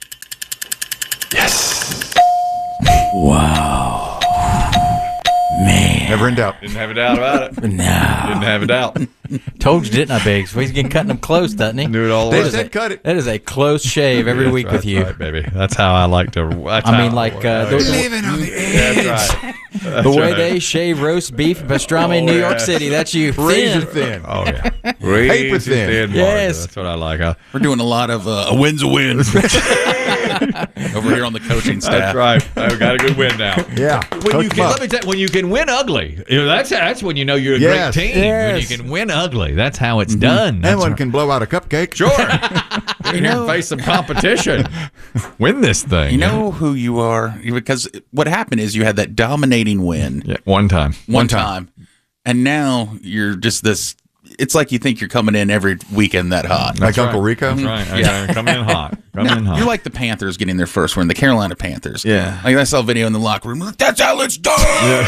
Yes. Wow. Man. Never in doubt. Didn't have a doubt about it. No. Didn't have a doubt. Told you, didn't I, Biggs? He's getting cutting them close, doesn't he? Do it all the They way. said cut it. That is a close shave every That's week right, with you. right, baby. That's how I like to. That's I how mean, like, uh, the- Living on the edge. That's right. That's the way right. they shave roast beef and pastrami in Oh, New York yes. City, that's you. Razor Thin. thin. Oh yeah, Paper Razor thin. Mark. Yes. That's what I like. I, We're doing a lot of uh, a win's a win over here on the coaching staff. That's right. I've got a good win now. Yeah. When Coach you can, Buck. let me tell you, when you can win ugly, you know, that's that's when you know you're a Yes. great team. When Yes. you can win ugly, that's how it's done. That's Anyone right. can blow out a cupcake. Sure. Get in here and face some competition. Win this thing. You know who you are? Because what happened is you had that dominating win Yeah, one time. one time, and now you're just this. It's like you think you're coming in every weekend that hot. Like That's Uncle right. Rico? That's right. Yeah. Okay, coming in hot. Coming in hot. You're like the Panthers getting their first win, the Carolina Panthers. Yeah. Like I saw a video in the locker room. Like, that's how it's done.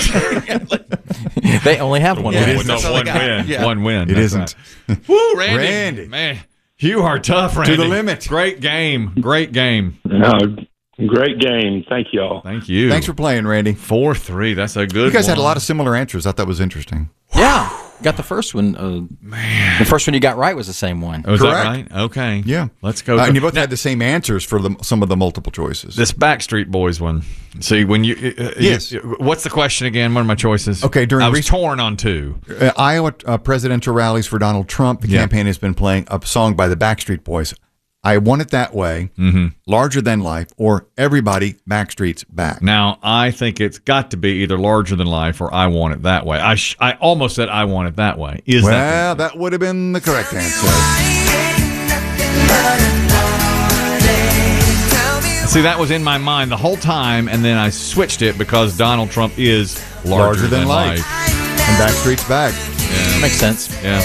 They only have one. Yeah. win. One- no, That's all one they got. win. Yeah. One win. It That's isn't. right. Woo, Randy. Randy. Man, you are tough, Randy. the limit. Great game. Great game. No, great game. Thank y'all. Thank you. Thanks for playing, Randy. four three. That's a good You guys one. had a lot of similar answers. I thought that was interesting. Yeah. Got the first one. Uh, Man. The first one you got right was the same one. Oh, is Correct. that right? Okay. Yeah. Let's go. Uh, and you both had the same answers for the, some of the multiple choices. This Backstreet Boys one. See, when you. Uh, Yes. you- what's the question again? What are my choices? Okay, during I was rec- torn on two. Uh, Iowa uh, presidential rallies for Donald Trump. The Yeah. campaign has been playing a song by the Backstreet Boys. I Want It That Way, Mm-hmm. Larger Than Life, or Everybody Backstreet's Back. Now, I think it's got to be either Larger Than Life or I Want It That Way. I sh- I almost said I Want It That Way. Is that? Well, that would have been the correct answer. See, that was in my mind the whole time, and then I switched it because Donald Trump is larger, Larger than life. And Backstreet's Back. Yeah. Makes sense. Yeah.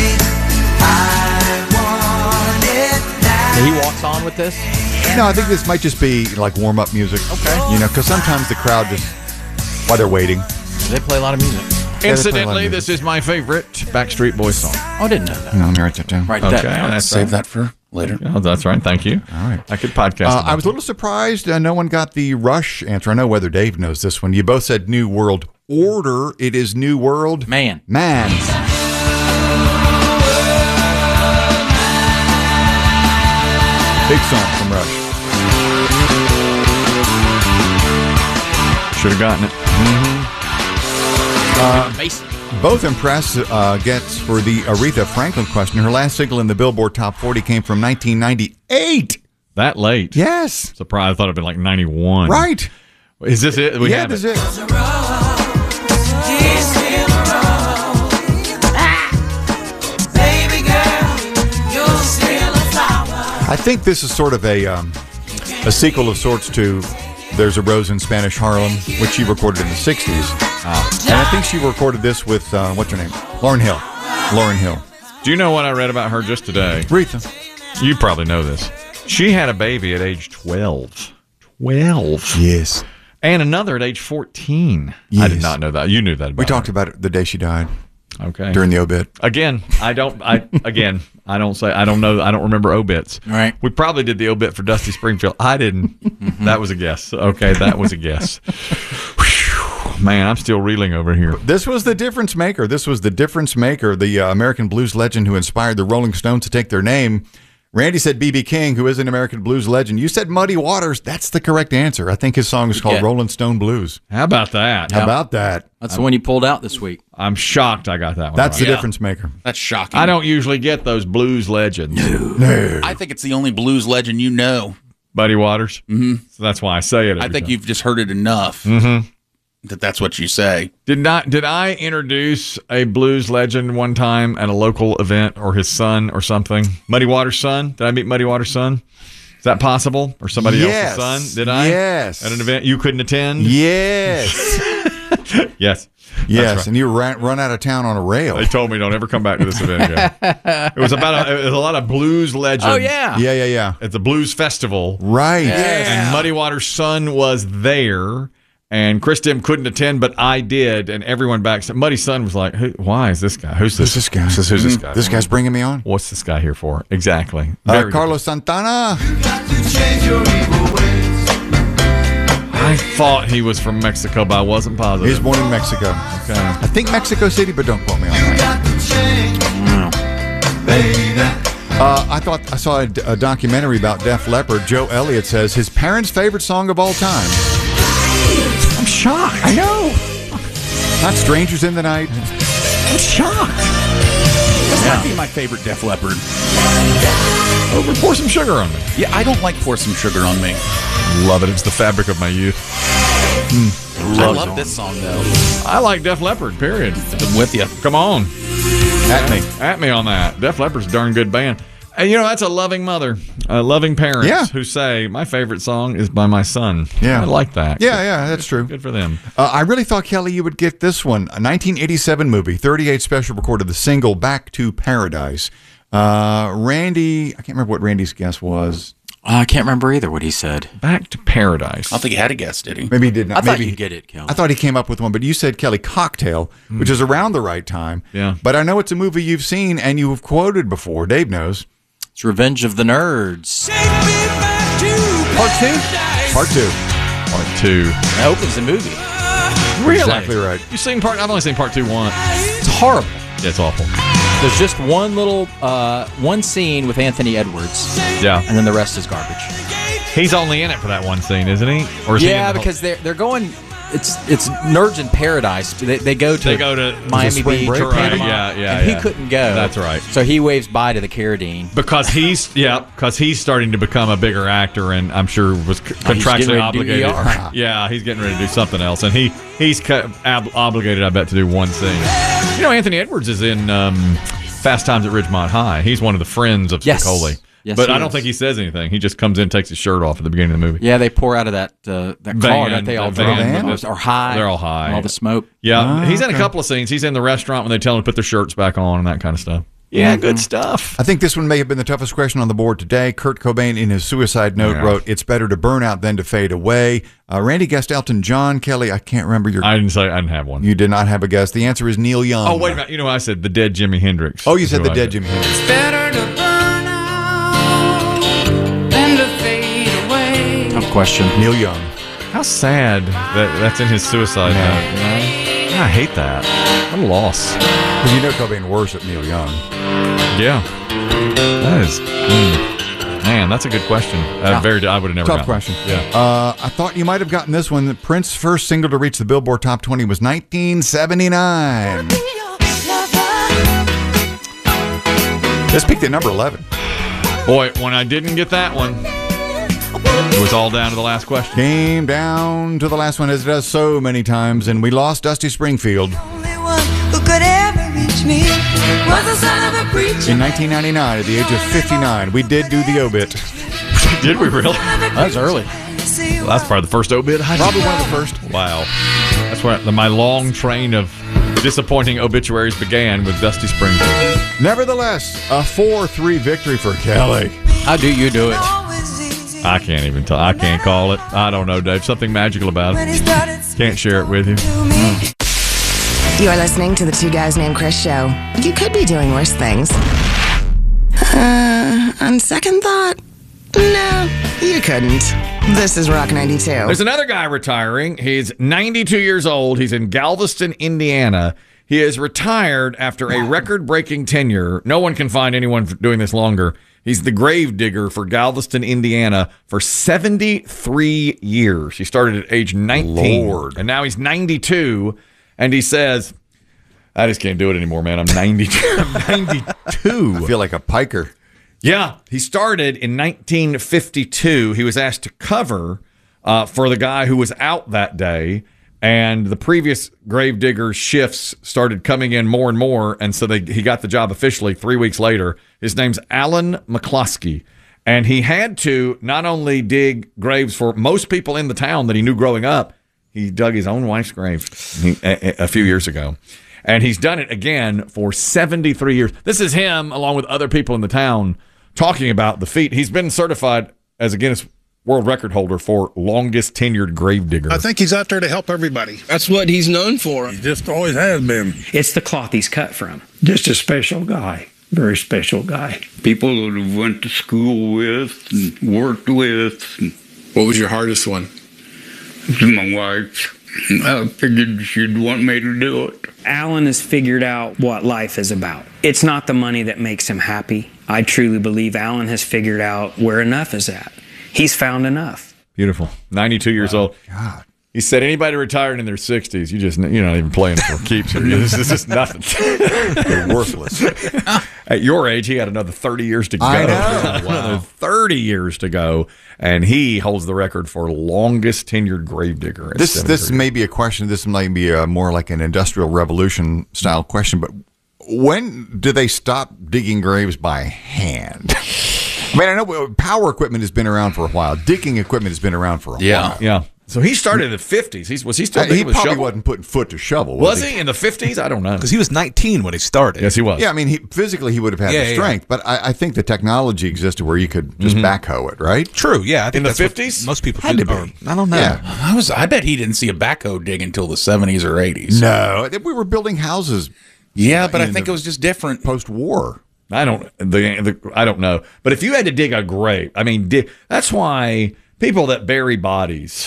He walks on with this. No, I think this might just be like warm-up music. Okay. You know, because sometimes the crowd just, while they're waiting. They play a lot of music. Yeah, they play a lot Incidentally, of this music. is my favorite Backstreet Boys song. Oh, I didn't know that. No, let me write that down. Right Okay, there. that's Save right. that for later. Oh, that's right. Thank you. All right. I could podcast. Uh, about I was a little surprised uh, no one got the Rush answer. I know whether Dave knows this one. You both said New World Order. It is New World Man. Man. Big song from Rush. Should have gotten it. Uh, Mason. both impressed uh, gets for the Aretha Franklin question. Her last single in the Billboard Top forty came from nineteen ninety-eight. That late? Yes. Surprised. I thought it'd been like ninety-one. Right. Is this it? We yeah, have this it. is it. I think this is sort of a um, a sequel of sorts to There's a Rose in Spanish Harlem, which she recorded in the sixties. And I think she recorded this with, uh, what's her name? Lauryn Hill. Lauryn Hill. Do you know what I read about her just today? Aretha. You probably know this. She had a baby at age twelve. twelve. Yes. And another at age fourteen. I did Yes. not know that. You knew that about We talked her. about it the day she died. Okay. During the obit. Again, I don't. I again, I don't say. I don't know. I don't remember obits. Right. We probably did the obit for Dusty Springfield. I didn't. That was a guess. Okay, that was a guess. Whew. Man, I'm still reeling over here. This was the difference maker. This was the difference maker, the uh, American blues legend who inspired the Rolling Stones to take their name. Randy said B B King, who is an American blues legend. You said Muddy Waters. That's the correct answer. I think his song is called Yeah. Rolling Stone Blues. How about that? How about that? That's the one you pulled out this week. I'm shocked I got that one. That's right. the difference maker. That's shocking. I don't usually get those blues legends. No. I think it's the only blues legend you know. Buddy Waters. Mm-hmm. So that's why I say it. I every think time. you've just heard it enough Mm-hmm. that that's what you say. Did not did I introduce a blues legend one time at a local event, or his son or something? Muddy Waters' son? Did I meet Muddy Waters' son? Is that possible? Or somebody Yes. else's son? Did I? Yes. At an event you couldn't attend? Yes. Yes. Yes, That's right. and you ran, run out of town on a rail. They told me don't ever come back to this event again. It was about a, it was a lot of blues legends. Oh, yeah. Yeah, yeah, yeah. At the Blues Festival. Right. Yes. And Muddy Water's son was there. And Chris Dim couldn't attend, but I did, and everyone back. Muddy's son was like, Who, "Why is this guy? Who's this? Who's this guy? Who's this, who's this Mhm. guy? This guy's bringing me on. What's this guy here for? Exactly. Uh, Very Carlos Santana. I thought he was from Mexico, but I wasn't positive. He's born in Mexico. Okay. I think Mexico City, but don't quote me on that. Uh, I thought I saw a, a documentary about Def Leppard. Joe Elliott says his parents' favorite song of all time. I'm shocked. I know. Not Strangers in the Night. I'm shocked. This might be my favorite Def Leppard. Over Pour Some Sugar on Me. Yeah, I don't like Pour Some Sugar on Me. Love it. It's the fabric of my youth. Mm. I love this song, though. I like Def Leppard, period. I'm with you. Come on. At me. At me on that. Def Leppard's a darn good band. And you know, that's a loving mother, uh, loving parents Yeah. who say, my favorite song is by my son. Yeah. I like that. Yeah, yeah, that's true. Good for them. Uh, I really thought, Kelly, you would get this one. A nineteen eighty-seven movie, thirty-eight special recorded the single Back to Paradise. Uh, Randy, I can't remember what Randy's guess was. I can't remember either what he said. Back to Paradise. I don't think he had a guess, did he? Maybe he did not. I thought Maybe you'd get it, Kelly. I thought he came up with one, but you said, Kelly, Cocktail, which is around the right time. Yeah. But I know it's a movie you've seen and you've quoted before. Dave knows. It's Revenge of the Nerds. Part two? Part two. Part two. I hope it's a movie. Really? Exactly right. You've seen part, I've only seen part two once. It's horrible. Yeah, it's awful. There's just one little, uh, one scene with Anthony Edwards. Yeah. And then the rest is garbage. He's only in it for that one scene, isn't he? Or is he in Yeah, the whole- because they're they're going. It's it's Nerds in Paradise. They, they go to They go to Miami spring Beach, break? or Right, Panama, yeah, yeah, and yeah. he couldn't go. That's right. So he waves bye to the Carradine. Because he's yeah, because he's starting to become a bigger actor, and I'm sure was c- Oh, he's getting contractually ready to do E obligated. R. Yeah, he's getting ready to do something else, and he he's co- ab- obligated, I bet, to do one scene. You know, Anthony Edwards is in um, Fast Times at Ridgemont High. He's one of the friends of Yes. Spicoli. Yes, but he I don't is. think he says anything. He just comes in, takes his shirt off at the beginning of the movie. Yeah, they pour out of that uh, that car, don't they? All the drunk, van, almost, or high. They're all high. All the smoke. Yeah, Ah, he's in a okay. couple of scenes. He's in the restaurant when they tell him to put their shirts back on and that kind of stuff. Yeah, good stuff. I think this one may have been the toughest question on the board today. Kurt Cobain, in his suicide note, Yeah. wrote, "It's better to burn out than to fade away." Uh, Randy guessed Elton John. Kelly, I can't remember your. I didn't say I didn't have one. You did not have a guess. The answer is Neil Young. Oh, wait a minute. You know, I said the dead Jimi Hendrix. Oh, you is said who the I dead said. Jimi Hendrix. Better to burn out than to fade away. Tough question. Neil Young. How sad that that's in his suicide Yeah. note. You know? I hate that. What a loss. Because you know Cobain worshipped Neil Young. Yeah. That is. mm. Man, that's a good question. Uh, very. I would have never. Tough gotten question. it. Yeah. Uh, I thought you might have gotten this one. Prince's first single to reach the Billboard Top twenty was nineteen seventy-nine. This peaked at number eleven. Boy, when I didn't get that one, it was all down to the last question. Came down to the last one, as it does so many times, and we lost Dusty Springfield Who could ever reach me was the son of a preacher. in nineteen ninety-nine at the age of fifty-nine. We did do the obit. Did we really? That was early. Well, that's probably the first obit. I Probably did. one of the first. Wow. That's where my long train of disappointing obituaries began with Dusty Springfield. Nevertheless, a four three victory for Kelly. How do you do it? I can't even tell. I can't call it. I don't know, Dave. Something magical about it. Can't share it with you. You are listening to the Two Guys Named Chris show. You could be doing worse things. Uh, on second thought, no, you couldn't. This is Rock ninety-two. There's another guy retiring. He's ninety-two years old. He's in Galveston, Indiana. He is retired after a record-breaking tenure. No one can find anyone doing this longer. He's the grave digger for Galveston, Indiana for seventy-three years. He started at age nineteen. Lord. And now he's ninety-two. And he says, I just can't do it anymore, man. I'm ninety-two. I'm ninety-two. I feel like a piker. Yeah, he started in nineteen fifty-two. He was asked to cover uh, for the guy who was out that day, and the previous gravedigger shifts started coming in more and more, and so they, he got the job officially three weeks later. His name's Alan McCloskey, And he had to not only dig graves for most people in the town that he knew growing up, he dug his own wife's grave a, a few years ago. And he's done it again for seventy-three years. This is him, along with other people in the town, talking about the feat. He's been certified as a Guinness World Record holder for longest tenured grave digger. I think he's out there to help everybody. That's what he's known for. He just always has been. It's the cloth he's cut from. Just a special guy. Very special guy. People that I went to school with and worked with. What was your hardest one? My wife. I figured she'd want me to do it. Alan has figured out what life is about. It's not the money that makes him happy. I truly believe Alan has figured out where enough is at. He's found enough. Beautiful. ninety-two years old. God. He said anybody retiring in their sixties, you just, you're not even playing for keeps. This is just nothing. You're worthless. At your age, he had another thirty years to go. I know. Wow. Another thirty years to go, and he holds the record for longest tenured gravedigger. This this may be a question. This might be a, more like an Industrial Revolution style question, but when do they stop digging graves by hand? I mean, I know power equipment has been around for a while. Digging equipment has been around for a Yeah, while. yeah. So he started in the fifties. He's, was he still Uh, digging he with probably shovel? wasn't putting foot to shovel. Was he in the fifties? I don't know. Because he was nineteen when he started. Yes, he was. Yeah, I mean, he, physically he would have had Yeah, the yeah, strength, but I, I think the technology existed where you could just Mhm. backhoe it, right? True. Yeah, I think In the that's what fifties? most people Had did. to Or, be. I don't know. Yeah. I was. I bet he didn't see a backhoe dig until the seventies or eighties. No, we were building houses. Yeah, but I in think the it was just different. Post-war. I don't the, the I don't know. But if you had to dig a grave, I mean, dig, that's why people that bury bodies.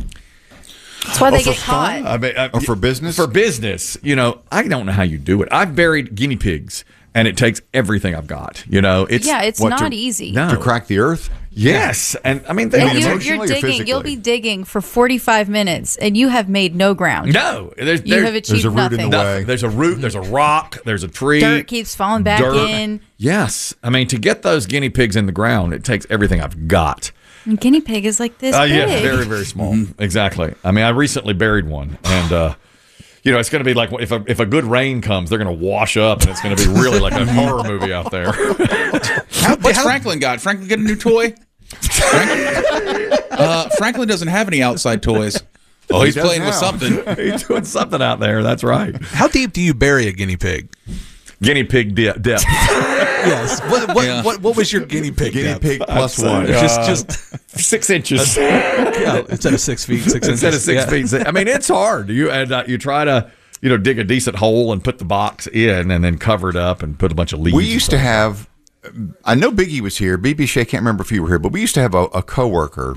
That's why they for get fun? caught. I mean, uh, Or for business? For business, you know, I don't know how you do it. I've buried guinea pigs, and it takes everything I've got. You know, it's Yeah, it's what, not to- easy. No. To crack the earth? Yes, and I mean, they And mean, you're, emotionally you're or digging. You'll physically? be digging for forty-five minutes, and you have made no ground. no. There's, You there's, have achieved a root in nothing. the way. nothing. There's a root. There's a rock. There's a tree. Dirt keeps falling back Dirt. in. Yes, I mean, to get those guinea pigs in the ground, it takes everything I've got. And guinea pig is like this Uh, big. yeah, very, very small. Exactly. I mean, I recently buried one, and uh, you know, it's going to be like if a if a good rain comes, they're going to wash up, and it's going to be really like a horror movie out there. How, what's Franklin got? Franklin get a new toy? Franklin, uh, Franklin doesn't have any outside toys. Oh, He he's does playing now. with something. He's doing something out there. That's right. How deep do you bury a guinea pig? Guinea pig de- depth. Yes. What what, Yeah. what what was your guinea pig? Guinea depth? pig plus I'd one. say, Just uh, just six inches. yeah, instead of six feet, six Instead of inches. six Yeah. feet. I mean, it's hard. You and uh, you try to you know dig a decent hole and put the box in, and then cover it up and put a bunch of leaves. We and used to stuff. have, I know Biggie was here. B B Shea, can't remember if you were here, but we used to have a, a coworker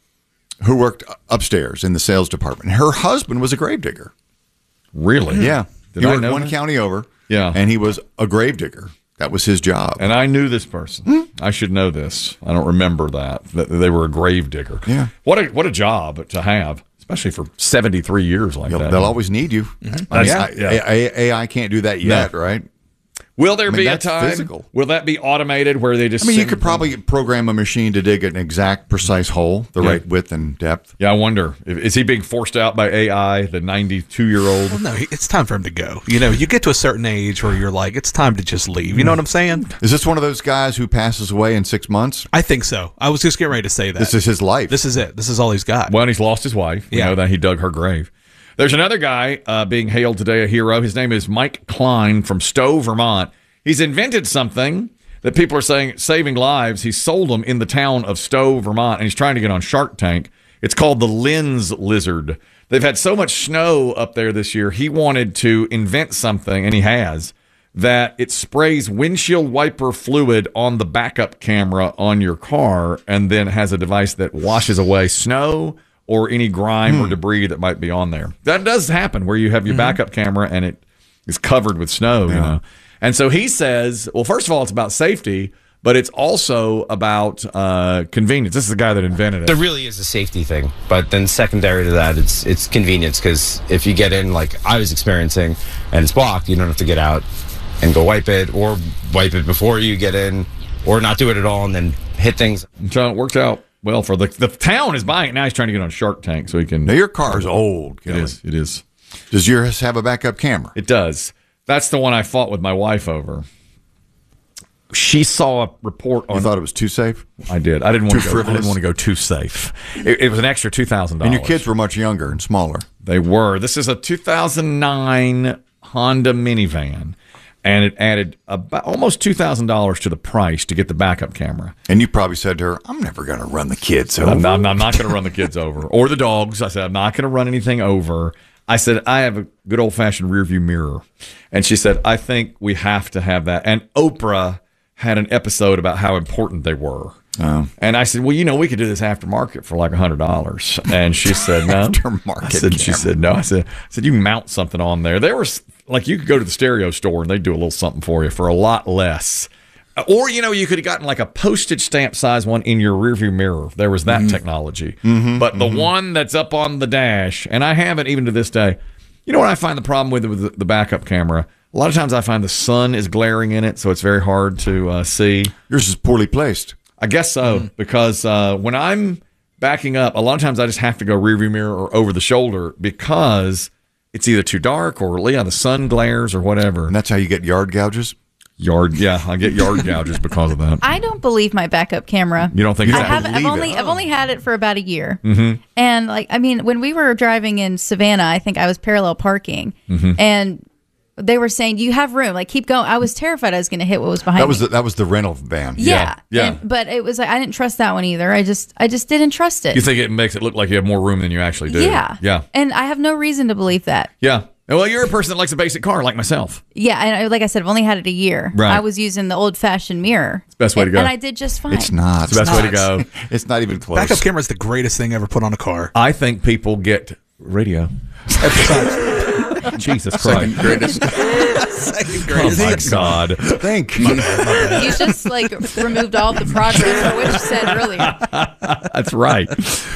who worked upstairs in the sales department. Her husband was a gravedigger. Really? Yeah. Did he I worked know one that? county over. Yeah. And he was a gravedigger. That was his job. And I knew this person. I should know this. I don't remember that that they were a grave digger. Yeah. What a what a job to have, especially for seventy-three years like They'll, that. they'll always need you. I mean, That's- I- yeah. A- A I can't do that yet, No. right? Will there I mean, be a that's time? physical. Will that be automated where they just? I mean, you send could probably program a machine to dig an exact, precise hole, the Yeah. right width and depth. Yeah, I wonder. If, is he being forced out by A I, the ninety-two-year-old? Well, no, he- it's time for him to go. You know, you get to a certain age where you're like, it's time to just leave. You know what I'm saying? Is this one of those guys who passes away in six months? I think so. I was just getting ready to say that. This is his life. This is it. This is all he's got. Well, and he's lost his wife. We Yeah. know that he dug her grave. There's another guy uh, being hailed today, a hero. His name is Mike Klein from Stowe, Vermont. He's invented something that people are saying saving lives. He sold them in the town of Stowe, Vermont, and he's trying to get on Shark Tank. It's called the lens lizard. They've had so much snow up there this year. He wanted to invent something, and he has, that it sprays windshield wiper fluid on the backup camera on your car and then has a device that washes away snow or any grime or debris that might be on there. That does happen where you have your backup camera and it is covered with snow, you know. And so he says, well, first of all, it's about safety, but it's also about uh, convenience. This is the guy that invented it. There really is a safety thing, but then secondary to that, it's it's convenience, because if you get in like I was experiencing and it's blocked, you don't have to get out and go wipe it, or wipe it before you get in, or not do it at all and then hit things. So it works out well for the the town is buying it now. He's trying to get on Shark Tank so he can. Now, your car's old, It Kelly. is. It is. Does yours have a backup camera? It does. That's the one I fought with my wife over. she saw a report on. You thought it was too safe? I did. I didn't want Too to go. I frivolous? didn't want to go too safe. It, it was an extra two thousand dollars. And your kids were much younger and smaller. They were. This is a two thousand nine Honda minivan, and it added about almost two thousand dollars to the price to get the backup camera. And you probably said to her, I'm never going to run the kids over. I'm not, I'm not going to run the kids over or the dogs. I said, I'm not going to run anything over. I said, I have a good old-fashioned rearview mirror. And she said, I think we have to have that. And Oprah had an episode about how important they were. Oh. And I said, well, you know, we could do this aftermarket for like one hundred dollars. And she said, no. Aftermarket I said, she camera. said, no. I said, I said, you can mount something on there. There was, like, you could go to the stereo store and they'd do a little something for you for a lot less. Or, you know, you could have gotten like a postage stamp size one in your rearview mirror. There was that Mhm. technology. Mhm, But the mhm. one that's up on the dash, and I have it even to this day. You know what I find the problem with with the, the backup camera? A lot of times I find the sun is glaring in it, so it's very hard to uh, see. Yours is poorly placed. I guess so, because uh, when I'm backing up, a lot of times I just have to go rearview mirror or over the shoulder because it's either too dark or yeah, the sun glares or whatever. And that's how you get yard gouges? Yard, yeah, I get yard gouges because of that. I don't believe my backup camera. You don't think I it's haven't. I've only I've only had it for about a year. Mm-hmm. And like I mean, when we were driving in Savannah, I think I was parallel parking, Mm-hmm. Mhm. and they were saying you have room. Like keep going. I was terrified I was going to hit what was behind That was me. the, that was the rental van. yeah, yeah. And- but it was like I didn't trust that one either. I just I just didn't trust it. You think it makes it look like you have more room than you actually do? Yeah. Yeah. And I have no reason to believe that. Yeah. Well, you're a person that likes a basic car like myself. Yeah, and I, like I said, I've only had it a year. Right. I was using the old fashioned mirror. It's the best way to go. and I did just fine. It's not. It's the best way to go. It's not even close. Backup camera is the greatest thing ever put on a car. I think people get radio. Jesus Christ. Second greatest. Second Oh, my God. Think. You just like removed all the progress for which said earlier. That's right.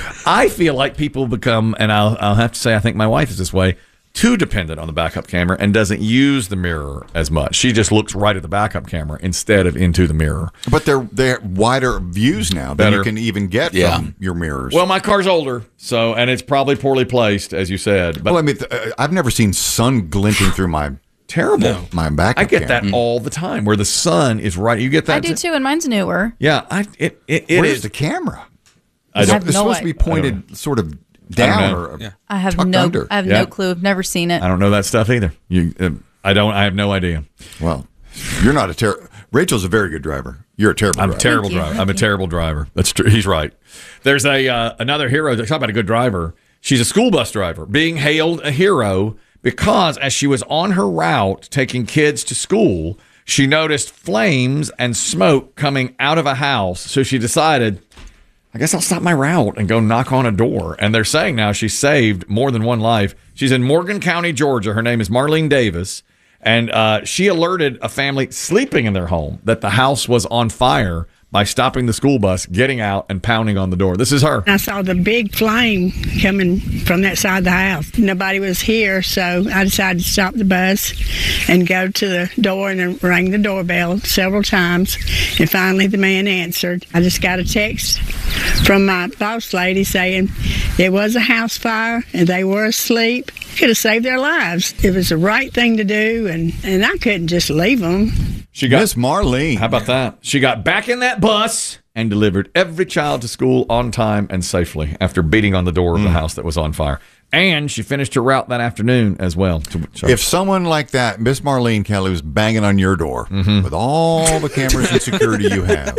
I feel like people become, and I'll, I'll have to say, I think my wife is this way, too dependent on the backup camera and doesn't use the mirror as much. She just looks right at the backup camera instead of into the mirror. But they're they're wider views now than Better. you can even get Yeah. from your mirrors. Well, my car's older, so, and it's probably poorly placed, as you said. But well, I mean, th- uh, I've never seen sun glinting through my terrible. my backup I get camera. that all the time, where the sun is right. You get that? I do too, and mine's newer. Yeah, I, it, it, it Where's is. the camera? I It's, don't- it's no supposed to be idea. pointed sort of I don't down know. or Yeah. I have tucked no under. I have Yeah. no clue. Never seen it. I don't know that stuff either. You, uh, I don't. I have no idea. Well, you're not a terrible. Rachel's a very good driver. You're a terrible. I'm a driver. terrible Thank you. driver. Thank I'm a you. terrible driver. That's true. He's right. There's a uh, another hero. Talk about a good driver. She's a school bus driver, being hailed a hero because as she was on her route taking kids to school, she noticed flames and smoke coming out of a house. So she decided, I guess I'll stop my route and go knock on a door. And they're saying now she saved more than one life. She's in Morgan County, Georgia. Her name is Marlene Davis. And uh, she alerted a family sleeping in their home that the house was on fire by stopping the school bus, getting out, and pounding on the door. This is her. I saw the big flame coming from that side of the house. Nobody was here, so I decided to stop the bus and go to the door and then ring the doorbell several times. And finally, the man answered. I just got a text from my boss lady saying it was a house fire and they were asleep. Could have saved their lives. It was the right thing to do, and, and I couldn't just leave them. She got Miss Marlene. How about that? She got back in that bus and delivered every child to school on time and safely after beating on the door of the house that was on fire. And she finished her route that afternoon as well. If someone like that, Miss Marlene Kelly, was banging on your door with all the cameras and security you have,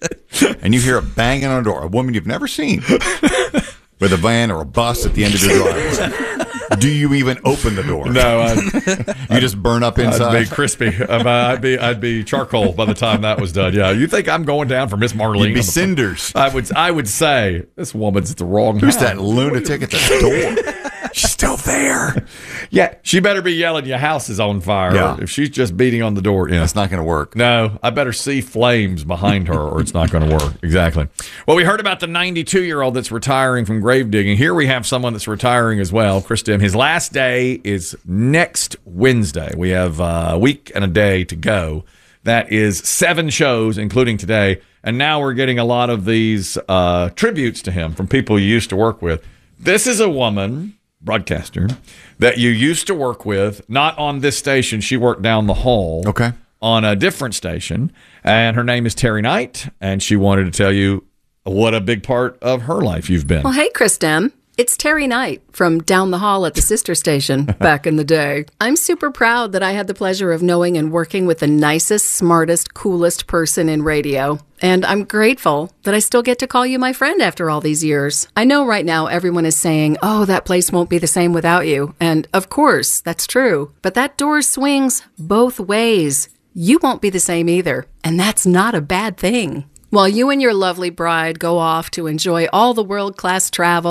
and you hear a banging on a door, a woman you've never seen, with a van or a bus at the end of your driveway, do you even open the door? No, I'd, you just burn up inside. I'd be crispy. I'd be I'd be charcoal by the time that was done. Yeah, you think I'm going down for Miss Marlene? You'd be cinders. I would I would say this woman's at the wrong Who's house. that lunatic at the door? She's still there. Yeah, she better be yelling, "Your house is on fire!" Yeah. If she's just beating on the door, yeah, That's not going to work. no, I better see flames behind her, or it's not going to work. Exactly. Well, we heard about the ninety-two-year-old that's retiring from grave digging. Here we have someone that's retiring as well. Chris Dim. His last day is next Wednesday. We have uh, a week and a day to go. That is seven shows, including today. And now we're getting a lot of these uh, tributes to him from people you used to work with. This is a woman, broadcaster, that you used to work with, not on this station. She worked down the hall. Okay. on a different station, and her name is Terry Knight, and she wanted to tell you what a big part of her life you've been. Well, hey, Chris Dem. It's Terry Knight from down the hall at the sister station back in the day. I'm super proud that I had the pleasure of knowing and working with the nicest, smartest, coolest person in radio. And I'm grateful that I still get to call you my friend after all these years. I know right now everyone is saying, oh, that place won't be the same without you. And of course, that's true. But that door swings both ways. You won't be the same either. And that's not a bad thing. While you and your lovely bride go off to enjoy all the world-class travel